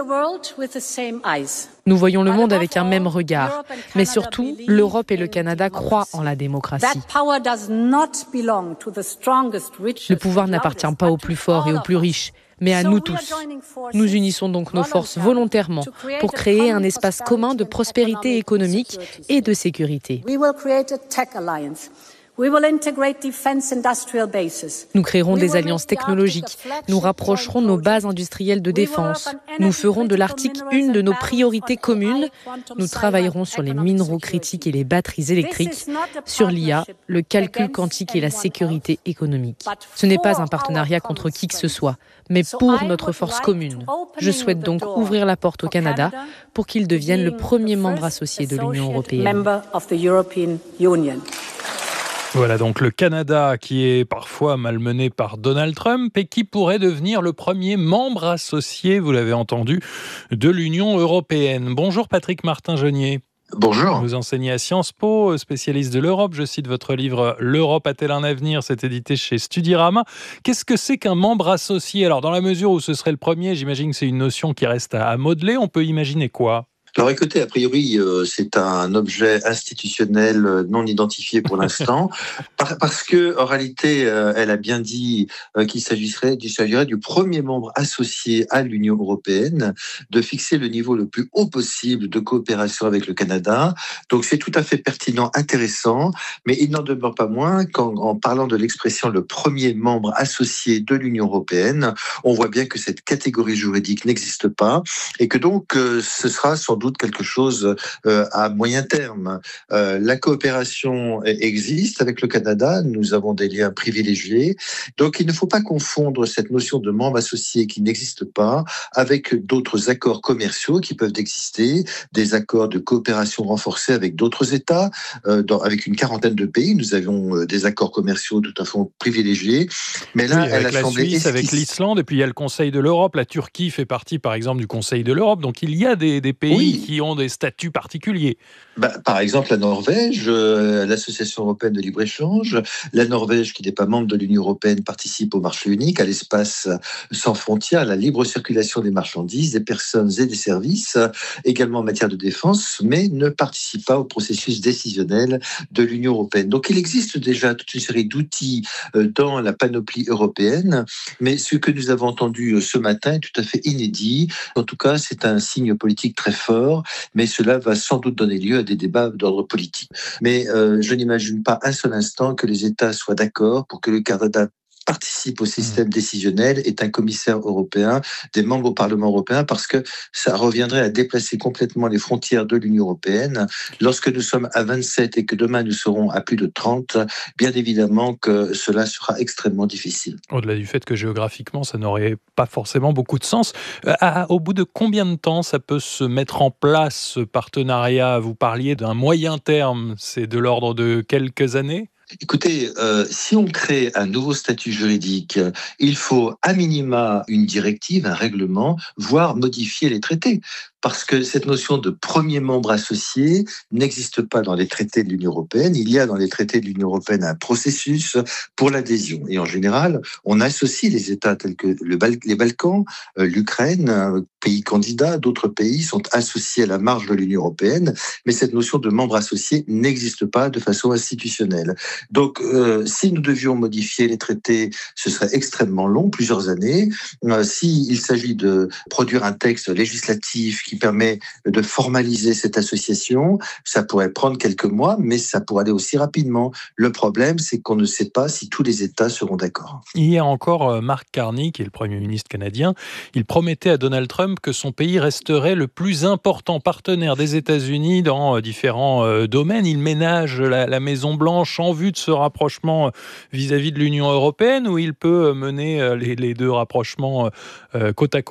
Nous voyons le monde avec un même regard, mais surtout, l'Europe et le Canada croient en la démocratie. Le pouvoir n'appartient pas aux plus forts et aux plus riches, mais à nous tous. Nous unissons donc nos forces volontairement pour créer un espace commun de prospérité économique et de sécurité. Nous créerons des alliances technologiques, nous rapprocherons nos bases industrielles de défense, nous ferons de l'Arctique une de nos priorités communes, nous travaillerons sur les minéraux critiques et les batteries électriques, sur l'I A, le calcul quantique et la sécurité économique. Ce n'est pas un partenariat contre qui que ce soit, mais pour notre force commune. Je souhaite donc ouvrir la porte au Canada pour qu'il devienne le premier membre associé de l'Union européenne. Voilà donc le Canada qui est parfois malmené par Donald Trump et qui pourrait devenir le premier membre associé, vous l'avez entendu, de l'Union européenne. Bonjour Patrick Martin-Genier. Bonjour. Vous enseignez à Sciences Po, spécialiste de l'Europe. Je cite votre livre « L'Europe a-t-elle un avenir ?» C'est édité chez Studirama. Qu'est-ce que c'est qu'un membre associé? Alors dans la mesure où ce serait le premier, j'imagine que c'est une notion qui reste à modeler. On peut imaginer quoi? Alors écoutez, a priori, euh, c'est un objet institutionnel euh, non identifié pour l'instant, par, parce que en réalité, euh, elle a bien dit euh, qu'il s'agirait, qu'il s'agirait du premier membre associé à l'Union européenne, de fixer le niveau le plus haut possible de coopération avec le Canada. Donc c'est tout à fait pertinent, intéressant, mais il n'en demeure pas moins qu'en en parlant de l'expression le premier membre associé de l'Union européenne, on voit bien que cette catégorie juridique n'existe pas et que donc euh, ce sera sans doute quelque chose euh, à moyen terme. Euh, la coopération existe avec le Canada, nous avons des liens privilégiés, donc il ne faut pas confondre cette notion de membre associé qui n'existe pas avec d'autres accords commerciaux qui peuvent exister, des accords de coopération renforcés avec d'autres États, euh, dans, avec une quarantaine de pays, nous avions euh, des accords commerciaux tout à fait privilégiés, mais là, oui, elle avec a la semblé Suisse, esquisse. avec l'Islande, et puis il y a le Conseil de l'Europe, la Turquie fait partie par exemple du Conseil de l'Europe, donc il y a des, des pays oui. qui ont des statuts particuliers. Bah, par exemple, la Norvège, euh, l'Association européenne de libre-échange, la Norvège, qui n'est pas membre de l'Union européenne, participe au marché unique, à l'espace sans frontières, à la libre circulation des marchandises, des personnes et des services, également en matière de défense, mais ne participe pas au processus décisionnel de l'Union européenne. Donc il existe déjà toute une série d'outils euh, dans la panoplie européenne, mais ce que nous avons entendu ce matin est tout à fait inédit. En tout cas, c'est un signe politique très fort, mais cela va sans doute donner lieu à des débats d'ordre politique. Mais euh, je n'imagine pas un seul instant que les États soient d'accord pour que le Canada participe au système décisionnel, est un commissaire européen, des membres au Parlement européen, parce que ça reviendrait à déplacer complètement les frontières de l'Union européenne. Lorsque nous sommes à vingt-sept et que demain nous serons à plus de trente, bien évidemment que cela sera extrêmement difficile. Au-delà du fait que géographiquement, ça n'aurait pas forcément beaucoup de sens. Euh, à, au bout de combien de temps ça peut se mettre en place, ce partenariat? Vous parliez d'un moyen terme, c'est de l'ordre de quelques années? Écoutez, euh, si on crée un nouveau statut juridique, il faut à minima une directive, un règlement, voire modifier les traités. Parce que cette notion de premier membre associé n'existe pas dans les traités de l'Union européenne. Il y a dans les traités de l'Union européenne un processus pour l'adhésion. Et en général, on associe les États tels que le Bal- les Balkans, euh, l'Ukraine, un pays candidat, d'autres pays sont associés à la marge de l'Union européenne. Mais cette notion de membre associé n'existe pas de façon institutionnelle. Donc, euh, si nous devions modifier les traités, ce serait extrêmement long, plusieurs années. Euh, S'il s'agit de produire un texte législatif qui permet de formaliser cette association, ça pourrait prendre quelques mois, mais ça pourrait aller aussi rapidement. Le problème, c'est qu'on ne sait pas si tous les États seront d'accord. Il y a encore Mark Carney, qui est le Premier ministre canadien. Il promettait à Donald Trump que son pays resterait le plus important partenaire des États-Unis dans différents domaines. Il ménage la, la Maison-Blanche en vue de ce rapprochement vis-à-vis de l'Union européenne, ou il peut mener les, les deux rapprochements côte à côte?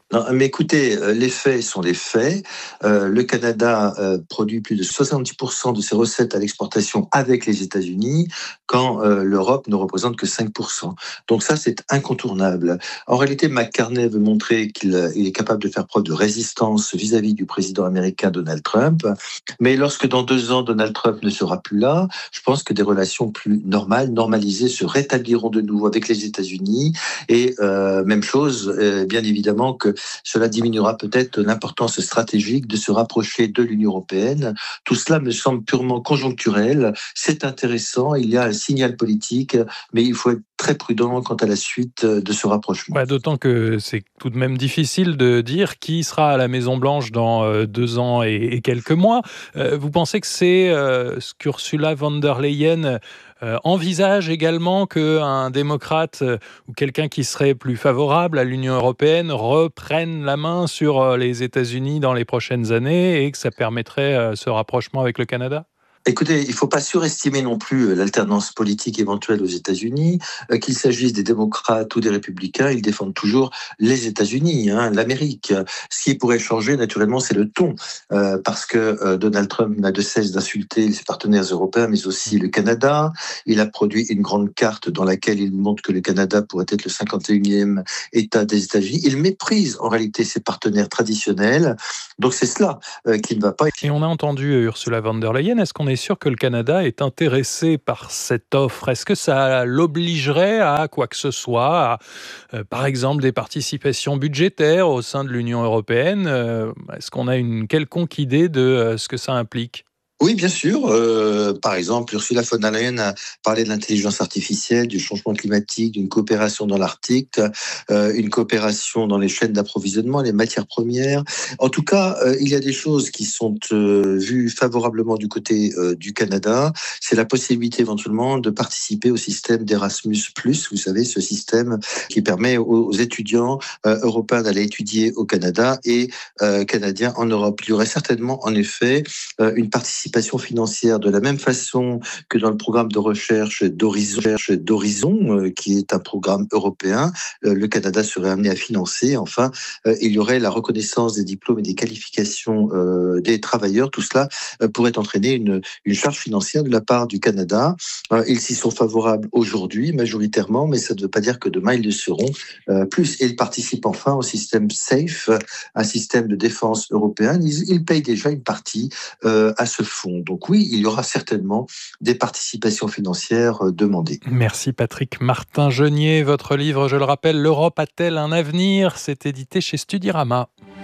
Non, mais écoutez, les faits sont les faits. Euh, le Canada euh, produit plus de soixante-dix pour cent de ses recettes à l'exportation avec les États-Unis, quand euh, l'Europe ne représente que cinq pour cent. Donc ça, c'est incontournable. En réalité, McCartney veut montrer qu'il il est capable de faire preuve de résistance vis-à-vis du président américain Donald Trump. Mais lorsque dans deux ans, Donald Trump ne sera plus là, je pense que des relations plus normales, normalisées, se rétabliront de nouveau avec les États-Unis. Et euh, même chose, euh, bien évidemment, que cela diminuera peut-être l'importance stratégique de se rapprocher de l'Union européenne. Tout cela me semble purement conjoncturel. C'est intéressant, il y a un signal politique, mais il faut être très prudent quant à la suite de ce rapprochement. Ouais, d'autant que c'est tout de même difficile de dire qui sera à la Maison-Blanche dans euh, deux ans et, et quelques mois. Euh, vous pensez que c'est euh, ce qu'Ursula von der Leyen euh, envisage également qu'un démocrate euh, ou quelqu'un qui serait plus favorable à l'Union européenne reprenne la main sur euh, les États-Unis dans les prochaines années et que ça permettrait euh, ce rapprochement avec le Canada ? Écoutez, il ne faut pas surestimer non plus l'alternance politique éventuelle aux États-Unis. Euh, qu'il s'agisse des démocrates ou des républicains, ils défendent toujours les États-Unis, hein, l'Amérique. Ce qui pourrait changer, naturellement, c'est le ton, euh, parce que euh, Donald Trump n'a de cesse d'insulter ses partenaires européens, mais aussi le Canada. Il a produit une grande carte dans laquelle il montre que le Canada pourrait être le cinquante et unième État des États-Unis. Il méprise en réalité ses partenaires traditionnels. Donc c'est cela euh, qui ne va pas. Et on a entendu Ursula von der Leyen. Est-ce qu'on est sûr que le Canada est intéressé par cette offre? Est-ce que ça l'obligerait à quoi que ce soit, à, euh, par exemple des participations budgétaires au sein de l'Union européenne? euh, Est-ce qu'on a une quelconque idée de euh, ce que ça implique? Oui, bien sûr. Euh, par exemple, Ursula von der Leyen a parlé de l'intelligence artificielle, du changement climatique, d'une coopération dans l'Arctique, euh, une coopération dans les chaînes d'approvisionnement, les matières premières. En tout cas, euh, il y a des choses qui sont euh, vues favorablement du côté euh, du Canada. C'est la possibilité éventuellement de participer au système d'Erasmus plus, vous savez, ce système qui permet aux, aux étudiants euh, européens d'aller étudier au Canada et euh, canadiens en Europe. Il y aurait certainement, en effet, euh, une participation financière de la même façon que dans le programme de recherche d'Horizon, d'Horizon euh, qui est un programme européen. Euh, le Canada serait amené à financer. Enfin, euh, il y aurait la reconnaissance des diplômes et des qualifications euh, des travailleurs. Tout cela euh, pourrait entraîner une, une charge financière de la part du Canada. Euh, ils s'y sont favorables aujourd'hui, majoritairement, mais ça ne veut pas dire que demain, ils le seront euh, plus. Et ils participent enfin au système SAFE, un système de défense européen. Ils, ils payent déjà une partie euh, à ce fonds. Donc oui, il y aura certainement des participations financières demandées. Merci Patrick Martin-Genier. Votre livre, je le rappelle, L'Europe a-t-elle un avenir? C'est édité chez Studirama.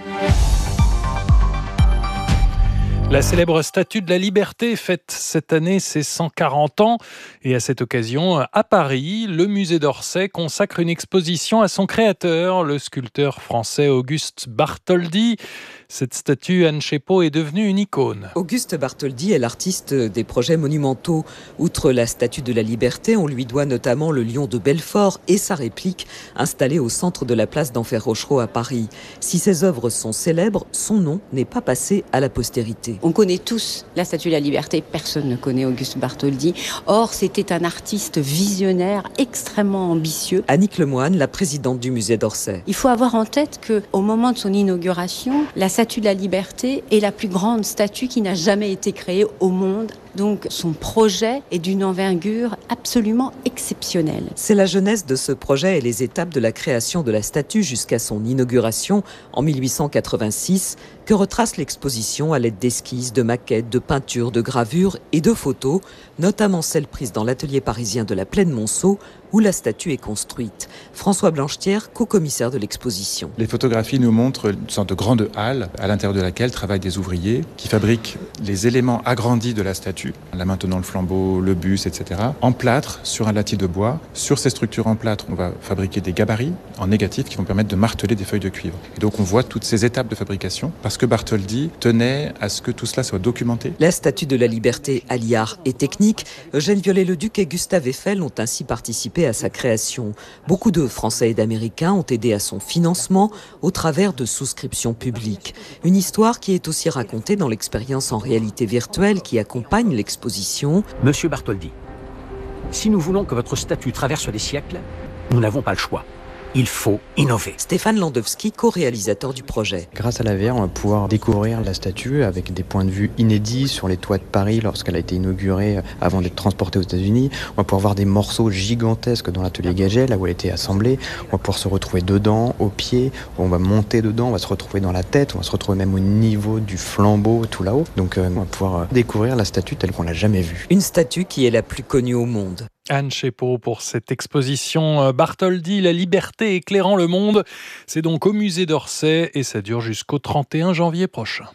La célèbre Statue de la Liberté fête cette année ses cent quarante ans et à cette occasion, à Paris, le musée d'Orsay consacre une exposition à son créateur, le sculpteur français Auguste Bartholdi. Cette statue, Anne Chépot, est devenue une icône. Auguste Bartholdi est l'artiste des projets monumentaux. Outre la Statue de la Liberté, on lui doit notamment le lion de Belfort et sa réplique, installée au centre de la place d'Enfer Rochereau à Paris. Si ses œuvres sont célèbres, son nom n'est pas passé à la postérité. On connaît tous la Statue de la Liberté, personne ne connaît Auguste Bartholdi. Or, c'était un artiste visionnaire, extrêmement ambitieux. Annick Lemoine, la présidente du musée d'Orsay. Il faut avoir en tête qu'au moment de son inauguration, la Statue de la Liberté est la plus grande statue qui n'a jamais été créée au monde. Donc son projet est d'une envergure absolument exceptionnelle. C'est la genèse de ce projet et les étapes de la création de la statue jusqu'à son inauguration en mille huit cent quatre-vingt-six que retrace l'exposition à l'aide d'esquisses, de maquettes, de peintures, de gravures et de photos, notamment celles prises dans l'atelier parisien de la Plaine Monceau où la statue est construite. François Blanchetière, co-commissaire de l'exposition. Les photographies nous montrent une sorte de grande halle à l'intérieur de laquelle travaillent des ouvriers qui fabriquent les éléments agrandis de la statue, là maintenant le flambeau, le buste, et cetera, en plâtre sur un latis de bois. Sur ces structures en plâtre, on va fabriquer des gabarits en négatif qui vont permettre de marteler des feuilles de cuivre. Et donc on voit toutes ces étapes de fabrication parce que Bartholdi tenait à ce que tout cela soit documenté. La Statue de la Liberté allie art et technique. Eugène Viollet-le-Duc et Gustave Eiffel ont ainsi participé à sa création. Beaucoup de Français et d'Américains ont aidé à son financement au travers de souscriptions publiques. Une histoire qui est aussi racontée dans l'expérience en réalité virtuelle qui accompagne l'exposition. Monsieur Bartholdi, si nous voulons que votre statue traverse les siècles, nous n'avons pas le choix. Il faut innover. Stéphane Landowski, co-réalisateur du projet. Grâce à la V R, on va pouvoir découvrir la statue avec des points de vue inédits sur les toits de Paris lorsqu'elle a été inaugurée avant d'être transportée aux États-Unis. On va pouvoir voir des morceaux gigantesques dans l'atelier Gaget, là où elle a été assemblée. On va pouvoir se retrouver dedans, au pied. On va monter dedans, on va se retrouver dans la tête. On va se retrouver même au niveau du flambeau, tout là-haut. Donc euh, on va pouvoir découvrir la statue telle qu'on l'a jamais vue. Une statue qui est la plus connue au monde. Anne Chépot pour cette exposition Bartholdi, la liberté éclairant le monde. C'est donc au musée d'Orsay et ça dure jusqu'au trente et un janvier prochain.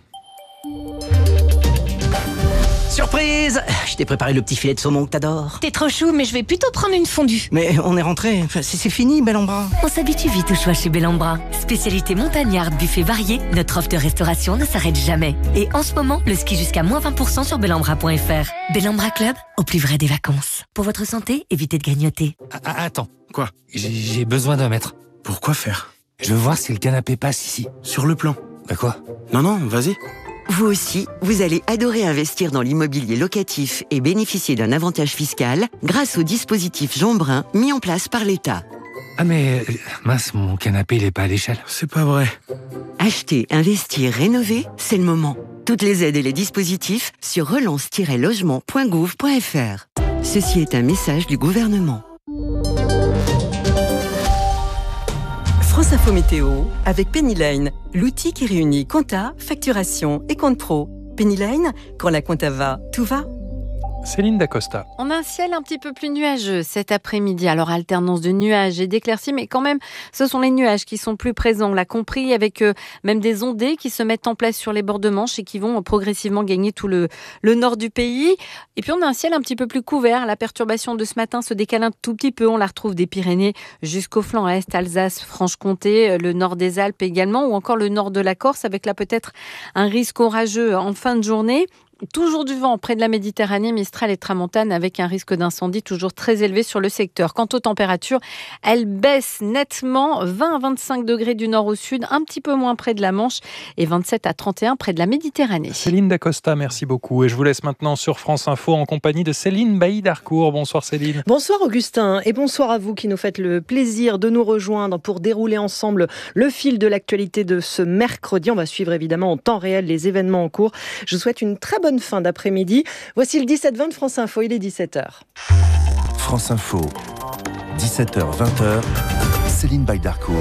Surprise! Je t'ai préparé le petit filet de saumon que t'adores. T'es trop chou, mais je vais plutôt prendre une fondue. Mais on est rentré, c'est, c'est fini, Bellambra. On s'habitue vite au choix chez Bellambra. Spécialité montagnarde, buffet varié, notre offre de restauration ne s'arrête jamais. Et en ce moment, le ski jusqu'à moins vingt pour cent sur bellambra point f r. Bellambra Club, au plus vrai des vacances. Pour votre santé, évitez de grignoter. Ah, attends, quoi? J'ai, j'ai besoin d'un mètre. Pourquoi faire? Je veux voir si le canapé passe ici. Sur le plan. Bah quoi? Non, non, vas-y. Vous aussi, vous allez adorer investir dans l'immobilier locatif et bénéficier d'un avantage fiscal grâce au dispositif Jean Brun mis en place par l'État. Ah mais, mince, mon canapé, il est pas à l'échelle. C'est pas vrai. Acheter, investir, rénover, c'est le moment. Toutes les aides et les dispositifs sur relance tiret logement point gouv point f r. Ceci est un message du gouvernement. France Info Météo avec Pennyline, l'outil qui réunit compta, facturation et compte pro. Pennyline, quand la compta va, tout va. Céline Dacosta. On a un ciel un petit peu plus nuageux cet après-midi. Alors, alternance de nuages et d'éclaircies, mais quand même, ce sont les nuages qui sont plus présents. On l'a compris, avec euh, même des ondées qui se mettent en place sur les bords de Manche et qui vont euh, progressivement gagner tout le, le nord du pays. Et puis, on a un ciel un petit peu plus couvert. La perturbation de ce matin se décale un tout petit peu. On la retrouve des Pyrénées jusqu'au flanc est, Alsace, Franche-Comté, le nord des Alpes également, ou encore le nord de la Corse, avec là peut-être un risque orageux en fin de journée. Toujours du vent près de la Méditerranée, Mistral et Tramontane, avec un risque d'incendie toujours très élevé sur le secteur. Quant aux températures, elles baissent nettement, vingt à vingt-cinq degrés du nord au sud, un petit peu moins près de la Manche et vingt-sept à trente et un près de la Méditerranée. Céline Dacosta, merci beaucoup. Et je vous laisse maintenant sur France Info en compagnie de Céline Bailly-Darcourt. Bonsoir Céline. Bonsoir Augustin et bonsoir à vous qui nous faites le plaisir de nous rejoindre pour dérouler ensemble le fil de l'actualité de ce mercredi. On va suivre évidemment en temps réel les événements en cours. Je vous souhaite une très bonne fin d'après-midi. Voici le dix-sept vingt de France Info, il est dix-sept heures. France Info, dix-sept heures vingt, Céline Bailly-Darcourt.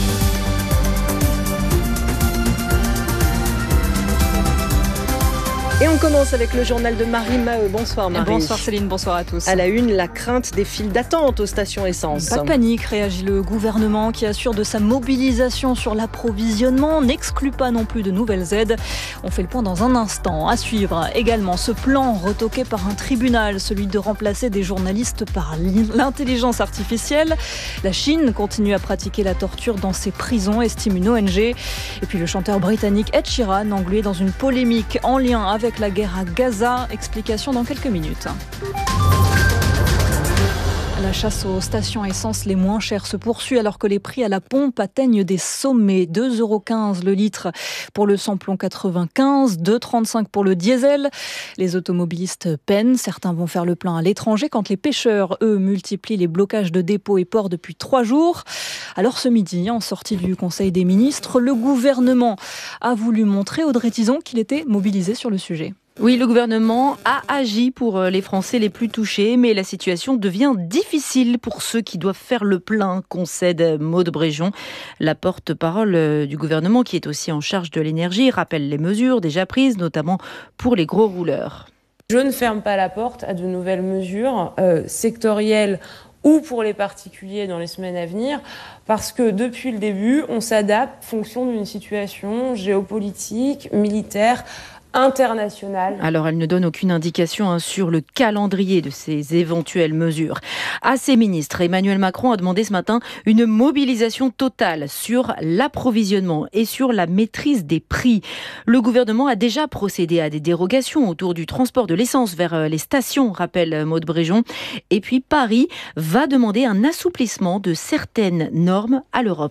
Et on commence avec le journal de Marie Maheu. Bonsoir Marie. Bonsoir Céline, bonsoir à tous. À la une, la crainte des files d'attente aux stations essence. Pas de panique, réagit le gouvernement qui assure de sa mobilisation sur l'approvisionnement, n'exclut pas non plus de nouvelles aides. On fait le point dans un instant. À suivre également ce plan retoqué par un tribunal, celui de remplacer des journalistes par l'intelligence artificielle. La Chine continue à pratiquer la torture dans ses prisons, estime une O N G. Et puis le chanteur britannique Ed Sheeran, englué dans une polémique en lien avec Avec la guerre à Gaza. Explication dans quelques minutes. La chasse aux stations essence les moins chères se poursuit alors que les prix à la pompe atteignent des sommets. deux euros quinze le litre pour le samplon quatre-vingt-quinze, deux euros trente-cinq pour le diesel. Les automobilistes peinent. Certains vont faire le plein à l'étranger quand les pêcheurs, eux, multiplient les blocages de dépôts et ports depuis trois jours. Alors ce midi, en sortie du Conseil des ministres, le gouvernement a voulu montrer, Audrey Tizon, qu'il était mobilisé sur le sujet. Oui, le gouvernement a agi pour les Français les plus touchés, mais la situation devient difficile pour ceux qui doivent faire le plein, concède Maude Bréjon. La porte-parole du gouvernement, qui est aussi en charge de l'énergie, rappelle les mesures déjà prises, notamment pour les gros rouleurs. Je ne ferme pas la porte à de nouvelles mesures euh, sectorielles ou pour les particuliers dans les semaines à venir, parce que depuis le début, on s'adapte en fonction d'une situation géopolitique, militaire, internationale. Alors, elle ne donne aucune indication hein, sur le calendrier de ces éventuelles mesures. À ses ministres, Emmanuel Macron a demandé ce matin une mobilisation totale sur l'approvisionnement et sur la maîtrise des prix. Le gouvernement a déjà procédé à des dérogations autour du transport de l'essence vers les stations, rappelle Maude Bréjon. Et puis, Paris va demander un assouplissement de certaines normes à l'Europe.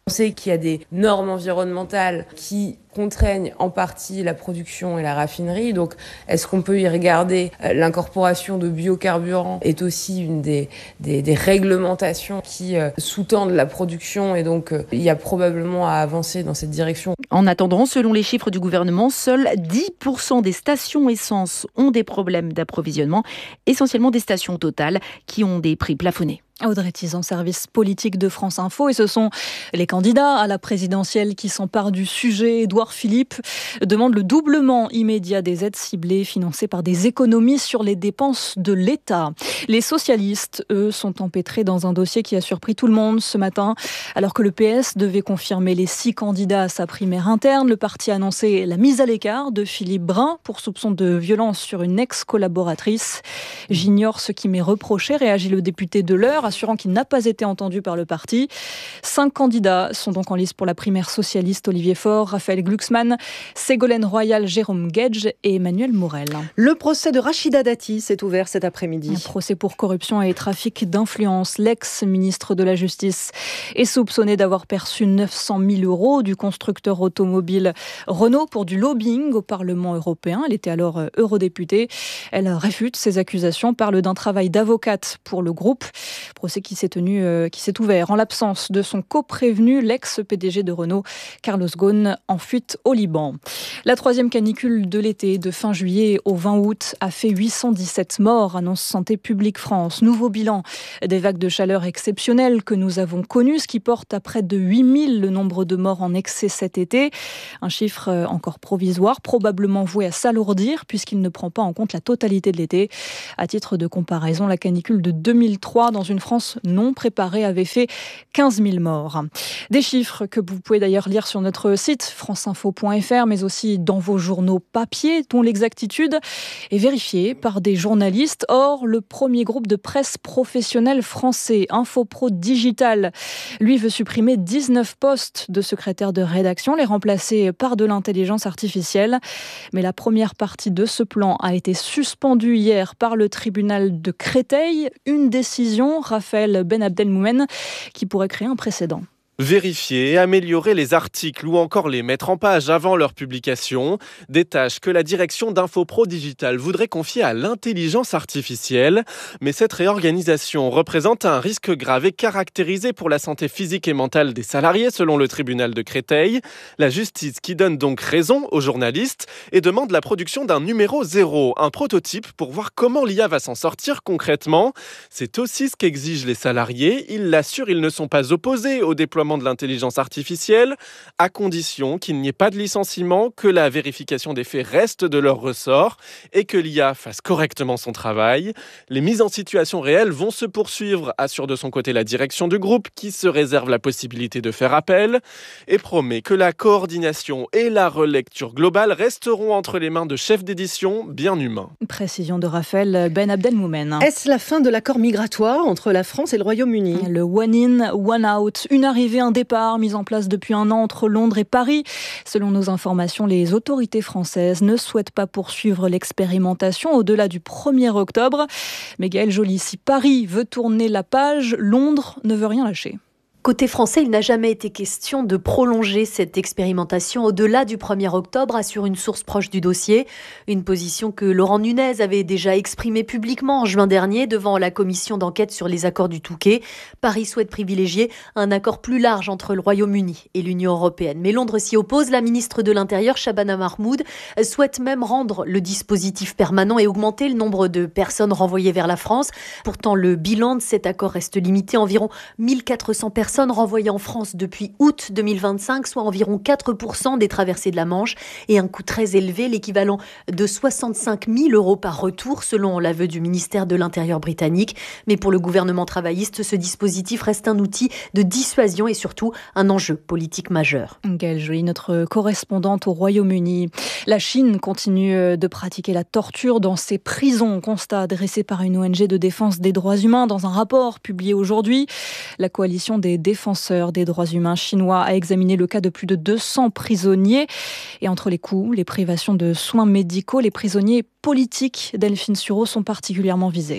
On sait qu'il y a des normes environnementales qui contraignent en partie la production et la raffinerie. Donc, est-ce qu'on peut y regarder l'incorporation de biocarburants est aussi une des, des, des réglementations qui euh, sous-tendent la production et donc euh, il y a probablement à avancer dans cette direction. En attendant, selon les chiffres du gouvernement, seuls dix pour cent des stations essence ont des problèmes d'approvisionnement, essentiellement des stations Total qui ont des prix plafonnés. Audrey Tizan, service politique de France Info. Et ce sont les candidats à la présidentielle qui s'emparent du sujet. Édouard Philippe demande le doublement immédiat des aides ciblées financées par des économies sur les dépenses de l'État. Les socialistes, eux, sont empêtrés dans un dossier qui a surpris tout le monde ce matin. Alors que le P S devait confirmer les six candidats à sa primaire interne, le parti a annoncé la mise à l'écart de Philippe Brun pour soupçon de violence sur une ex-collaboratrice. J'ignore ce qui m'est reproché, réagit le député de l'Eure, assurant qu'il n'a pas été entendu par le parti. Cinq candidats sont donc en lice pour la primaire socialiste: Olivier Faure, Raphaël Glucksmann, Ségolène Royal, Jérôme Guedj et Emmanuel Morel. Le procès de Rachida Dati s'est ouvert cet après-midi. Un procès pour corruption et trafic d'influence. L'ex-ministre de la Justice est soupçonné d'avoir perçu neuf cent mille euros du constructeur automobile Renault pour du lobbying au Parlement européen. Elle était alors eurodéputée. Elle réfute ces accusations, parle d'un travail d'avocate pour le groupe. Procès qui s'est tenu, euh, qui s'est ouvert en l'absence de son coprévenu, l'ex-P D G de Renault, Carlos Ghosn, en fuite au Liban. La troisième canicule de l'été, de fin juillet au vingt août, a fait huit cent dix-sept morts, annonce Santé publique France. Nouveau bilan des vagues de chaleur exceptionnelles que nous avons connues, ce qui porte à près de huit mille le nombre de morts en excès cet été. Un chiffre encore provisoire, probablement voué à s'alourdir, puisqu'il ne prend pas en compte la totalité de l'été. À titre de comparaison, la canicule de deux mille trois, dans une France non préparée, avait fait quinze mille morts. Des chiffres que vous pouvez d'ailleurs lire sur notre site franceinfo point f r, mais aussi dans vos journaux papier, dont l'exactitude est vérifiée par des journalistes. Or, le premier groupe de presse professionnel français, Infopro Digital, lui veut supprimer dix-neuf postes de secrétaire de rédaction, les remplacer par de l'intelligence artificielle. Mais la première partie de ce plan a été suspendue hier par le tribunal de Créteil. Une décision, Raphaël Ben Abdelmoumen, qui pourrait créer un précédent. Vérifier et améliorer les articles ou encore les mettre en page avant leur publication, des tâches que la direction d'Infopro Digital voudrait confier à l'intelligence artificielle. Mais cette réorganisation représente un risque grave et caractérisé pour la santé physique et mentale des salariés, selon le tribunal de Créteil. La justice qui donne donc raison aux journalistes et demande la production d'un numéro zéro, un prototype pour voir comment l'I A va s'en sortir concrètement. C'est aussi ce qu'exigent les salariés. Ils l'assurent, ils ne sont pas opposés au déploiement de l'intelligence artificielle, à condition qu'il n'y ait pas de licenciement, que la vérification des faits reste de leur ressort et que l'I A fasse correctement son travail. Les mises en situation réelles vont se poursuivre, assure de son côté la direction du groupe, qui se réserve la possibilité de faire appel et promet que la coordination et la relecture globale resteront entre les mains de chefs d'édition bien humains. Précision de Raphaël Ben Abdelmoumen. Est-ce la fin de l'accord migratoire entre la France et le Royaume-Uni ? Le one in, one out, une arrivée, un départ mis en place depuis un an entre Londres et Paris. Selon nos informations, les autorités françaises ne souhaitent pas poursuivre l'expérimentation au-delà du premier octobre. Mais Gaëlle Joly, si Paris veut tourner la page, Londres ne veut rien lâcher. Côté français, il n'a jamais été question de prolonger cette expérimentation au-delà du premier octobre, assure une source proche du dossier. Une position que Laurent Nunez avait déjà exprimée publiquement en juin dernier devant la commission d'enquête sur les accords du Touquet. Paris souhaite privilégier un accord plus large entre le Royaume-Uni et l'Union européenne. Mais Londres s'y oppose. La ministre de l'Intérieur, Shabana Mahmoud, souhaite même rendre le dispositif permanent et augmenter le nombre de personnes renvoyées vers la France. Pourtant, le bilan de cet accord reste limité. Environ mille quatre cents personnes renvoyées en France depuis août deux mille vingt-cinq, soit environ quatre pour cent des traversées de la Manche, et un coût très élevé, l'équivalent de soixante-cinq mille euros par retour, selon l'aveu du ministère de l'Intérieur britannique. Mais pour le gouvernement travailliste, ce dispositif reste un outil de dissuasion et surtout un enjeu politique majeur. Gaëlle Joly, notre correspondante au Royaume-Uni. La Chine continue de pratiquer la torture dans ses prisons, constat dressé par une O N G de défense des droits humains dans un rapport publié aujourd'hui. La coalition des défenseurs des droits humains chinois a examiné le cas de plus de deux cents prisonniers. Et entre les coups, les privations de soins médicaux, les prisonniers politiques, Delphine Sureau, sont particulièrement visés.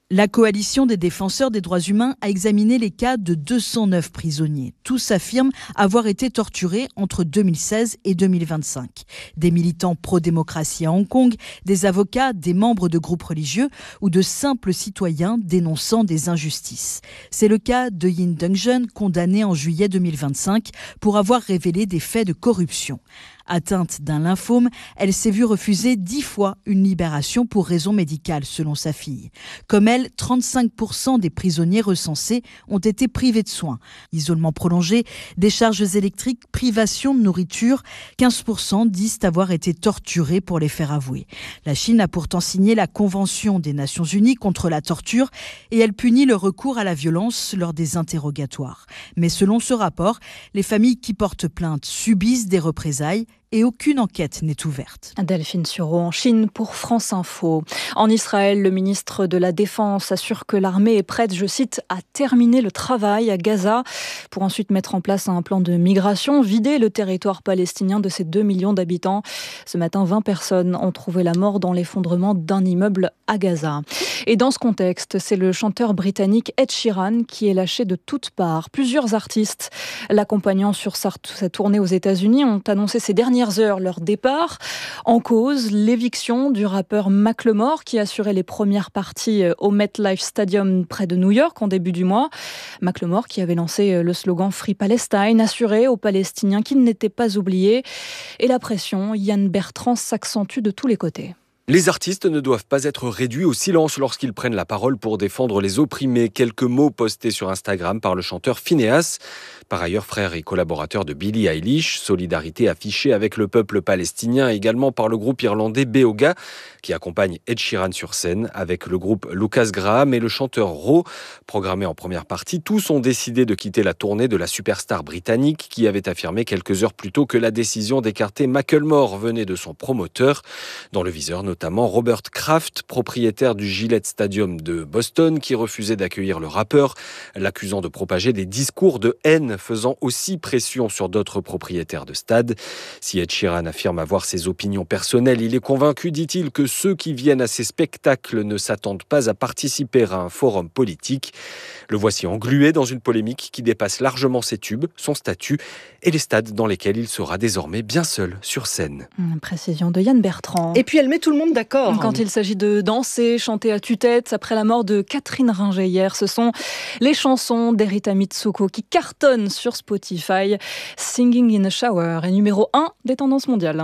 La coalition des défenseurs des droits humains a examiné les cas de deux cent neuf prisonniers. Tous affirment avoir été torturés entre deux mille seize et deux mille vingt-cinq. Des militants pro-démocratie à Hong Kong, des avocats, des membres de groupes religieux ou de simples citoyens dénonçant des injustices. C'est le cas de Yin Deng-jeon, condamné en juillet deux mille vingt-cinq pour avoir révélé des faits de corruption. Atteinte d'un lymphome, elle s'est vue refuser dix fois une libération pour raison médicale, selon sa fille. Comme elle, trente-cinq pour cent des prisonniers recensés ont été privés de soins. Isolement prolongé, décharges électriques, privation de nourriture, quinze pour cent disent avoir été torturés pour les faire avouer. La Chine a pourtant signé la Convention des Nations Unies contre la torture et elle punit le recours à la violence lors des interrogatoires. Mais selon ce rapport, les familles qui portent plainte subissent des représailles et aucune enquête n'est ouverte. Delphine Sureau en Chine pour France Info. En Israël, le ministre de la Défense assure que l'armée est prête, je cite, à terminer le travail à Gaza pour ensuite mettre en place un plan de migration, vider le territoire palestinien de ses deux millions d'habitants. Ce matin, vingt personnes ont trouvé la mort dans l'effondrement d'un immeuble à Gaza. Et dans ce contexte, c'est le chanteur britannique Ed Sheeran qui est lâché de toutes parts. Plusieurs artistes l'accompagnant sur sa tournée aux États-Unis ont annoncé ces dernières heures leur départ. En cause, l'éviction du rappeur Macklemore qui assurait les premières parties au MetLife Stadium près de New York en début du mois. Macklemore qui avait lancé le slogan Free Palestine, assuré aux Palestiniens qu'ils n'étaient pas oubliés. Et la pression, Yann Bertrand, s'accentue de tous les côtés. Les artistes ne doivent pas être réduits au silence lorsqu'ils prennent la parole pour défendre les opprimés. Quelques mots postés sur Instagram par le chanteur Phineas. Par ailleurs, frère et collaborateur de Billie Eilish, solidarité affichée avec le peuple palestinien également par le groupe irlandais Beoga, qui accompagne Ed Sheeran sur scène avec le groupe Lucas Graham et le chanteur Ro. Programmés en première partie, tous ont décidé de quitter la tournée de la superstar britannique qui avait affirmé quelques heures plus tôt que la décision d'écarter Macklemore venait de son promoteur. Dans le viseur, notamment Robert Kraft, propriétaire du Gillette Stadium de Boston, qui refusait d'accueillir le rappeur, l'accusant de propager des discours de haine, faisant aussi pression sur d'autres propriétaires de stades. Si Ed Sheeran affirme avoir ses opinions personnelles, il est convaincu, dit-il, que ceux qui viennent à ces spectacles ne s'attendent pas à participer à un forum politique. Le voici englué dans une polémique qui dépasse largement ses tubes, son statut et les stades dans lesquels il sera désormais bien seul sur scène. Une précision de Yann Bertrand. Et puis elle met tout le monde d'accord. Quand il s'agit de danser, chanter à tue-tête après la mort de Catherine Ringer hier, ce sont les chansons d'Erita Mitsuko qui cartonnent sur Spotify. Singing in a Shower est numéro un des tendances mondiales.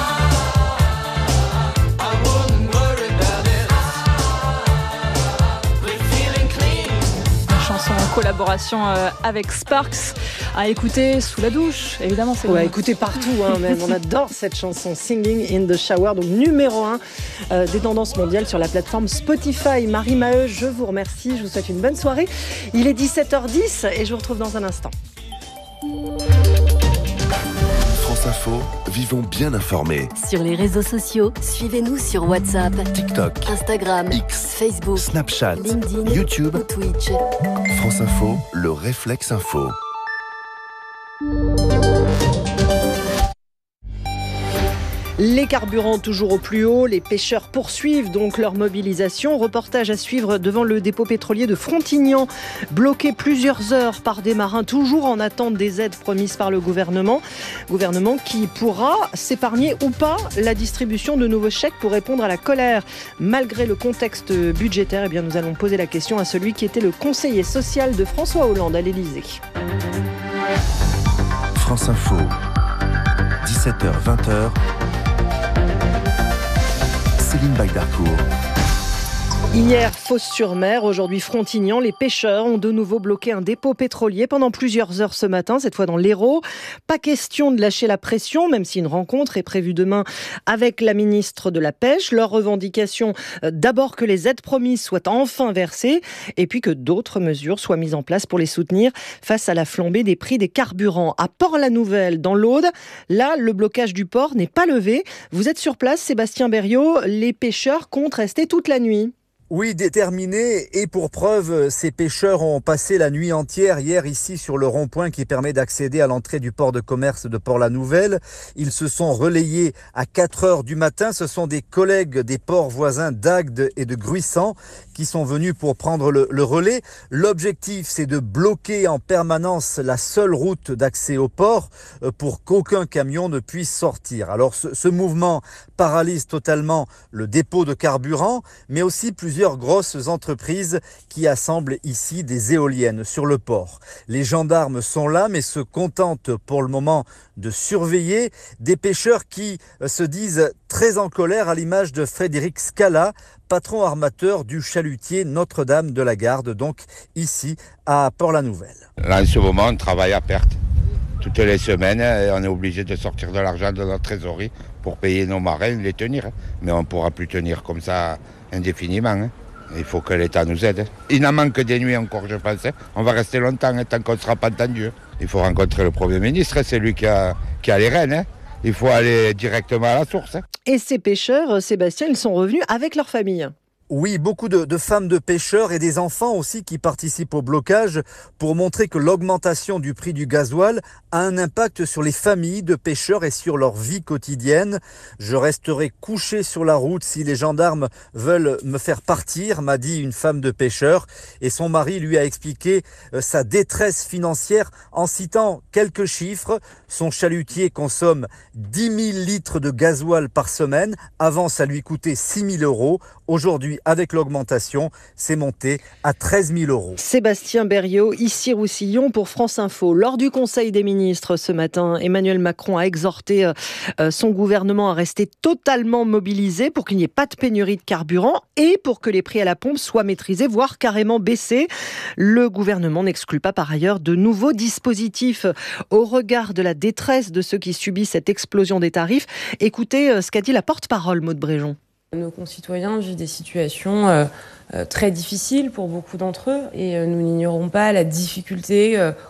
En collaboration avec Sparks, à écouter sous la douche, évidemment. C'est ouais, à écouter partout, hein, même. On adore cette chanson Singing in the Shower, donc numéro un euh, des tendances mondiales sur la plateforme Spotify. Marie Maheu, je vous remercie, je vous souhaite une bonne soirée. Il est dix-sept heures dix et je vous retrouve dans un instant. France Info, vivons bien informés. Sur les réseaux sociaux, suivez-nous sur WhatsApp, TikTok, Instagram, X, Facebook, Snapchat, LinkedIn, YouTube, ou Twitch. France Info, le réflexe info. Les carburants toujours au plus haut, les pêcheurs poursuivent donc leur mobilisation. Reportage à suivre devant le dépôt pétrolier de Frontignan, bloqué plusieurs heures par des marins, toujours en attente des aides promises par le gouvernement. Gouvernement qui pourra s'épargner ou pas la distribution de nouveaux chèques pour répondre à la colère. Malgré le contexte budgétaire, eh bien nous allons poser la question à celui qui était le conseiller social de François Hollande à l'Élysée. France Info, dix-sept heures vingt. Céline Baydarcourt. Hier, Fos-sur-Mer, aujourd'hui Frontignan, les pêcheurs ont de nouveau bloqué un dépôt pétrolier pendant plusieurs heures ce matin, cette fois dans l'Hérault. Pas question de lâcher la pression, même si une rencontre est prévue demain avec la ministre de la Pêche. Leur revendication, d'abord que les aides promises soient enfin versées, et puis que d'autres mesures soient mises en place pour les soutenir face à la flambée des prix des carburants. À Port-la-Nouvelle, dans l'Aude, là, le blocage du port n'est pas levé. Vous êtes sur place, Sébastien Berriot, les pêcheurs comptent rester toute la nuit. Oui, déterminés. Et pour preuve, ces pêcheurs ont passé la nuit entière hier ici sur le rond-point qui permet d'accéder à l'entrée du port de commerce de Port-la-Nouvelle. Ils se sont relayés à quatre heures du matin. Ce sont des collègues des ports voisins d'Agde et de Gruissan qui sont venus pour prendre le, le relais. L'objectif, c'est de bloquer en permanence la seule route d'accès au port pour qu'aucun camion ne puisse sortir. Alors ce, ce mouvement paralyse totalement le dépôt de carburant, mais aussi plusieurs grosses entreprises qui assemblent ici des éoliennes sur le port. Les gendarmes sont là, mais se contentent pour le moment de surveiller des pêcheurs qui se disent très en colère, à l'image de Frédéric Scala, patron armateur du chalutier Notre-Dame de la Garde, donc ici à Port-la-Nouvelle. Là, en ce moment, on travaille à perte. Toutes les semaines, on est obligé de sortir de l'argent de notre trésorerie pour payer nos marins, les tenir. Mais on ne pourra plus tenir comme ça indéfiniment. Il faut que l'État nous aide. Il n'en manque des nuits encore, je pense. On va rester longtemps, tant qu'on ne sera pas entendu. Il faut rencontrer le Premier ministre, c'est lui qui a, qui a les rênes. Il faut aller directement à la source. Et ces pêcheurs, Sébastien, ils sont revenus avec leur famille. Oui, beaucoup de, de femmes de pêcheurs et des enfants aussi qui participent au blocage pour montrer que l'augmentation du prix du gasoil a un impact sur les familles de pêcheurs et sur leur vie quotidienne. Je resterai couché sur la route si les gendarmes veulent me faire partir, m'a dit une femme de pêcheur. Et son mari lui a expliqué sa détresse financière en citant quelques chiffres. Son chalutier consomme dix mille litres de gasoil par semaine. Avant, ça lui coûtait six mille euros. Aujourd'hui, avec l'augmentation, c'est monté à treize mille euros. Sébastien Berriot, ici Roussillon pour France Info. Lors du Conseil des ministres ce matin, Emmanuel Macron a exhorté euh, son gouvernement à rester totalement mobilisé pour qu'il n'y ait pas de pénurie de carburant et pour que les prix à la pompe soient maîtrisés, voire carrément baissés. Le gouvernement n'exclut pas par ailleurs de nouveaux dispositifs au regard de la détresse de ceux qui subissent cette explosion des tarifs. Écoutez ce qu'a dit la porte-parole Maud Bréjon. Nos concitoyens vivent des situations euh, euh, très difficiles pour beaucoup d'entre eux et euh, nous n'ignorons pas la difficulté euh,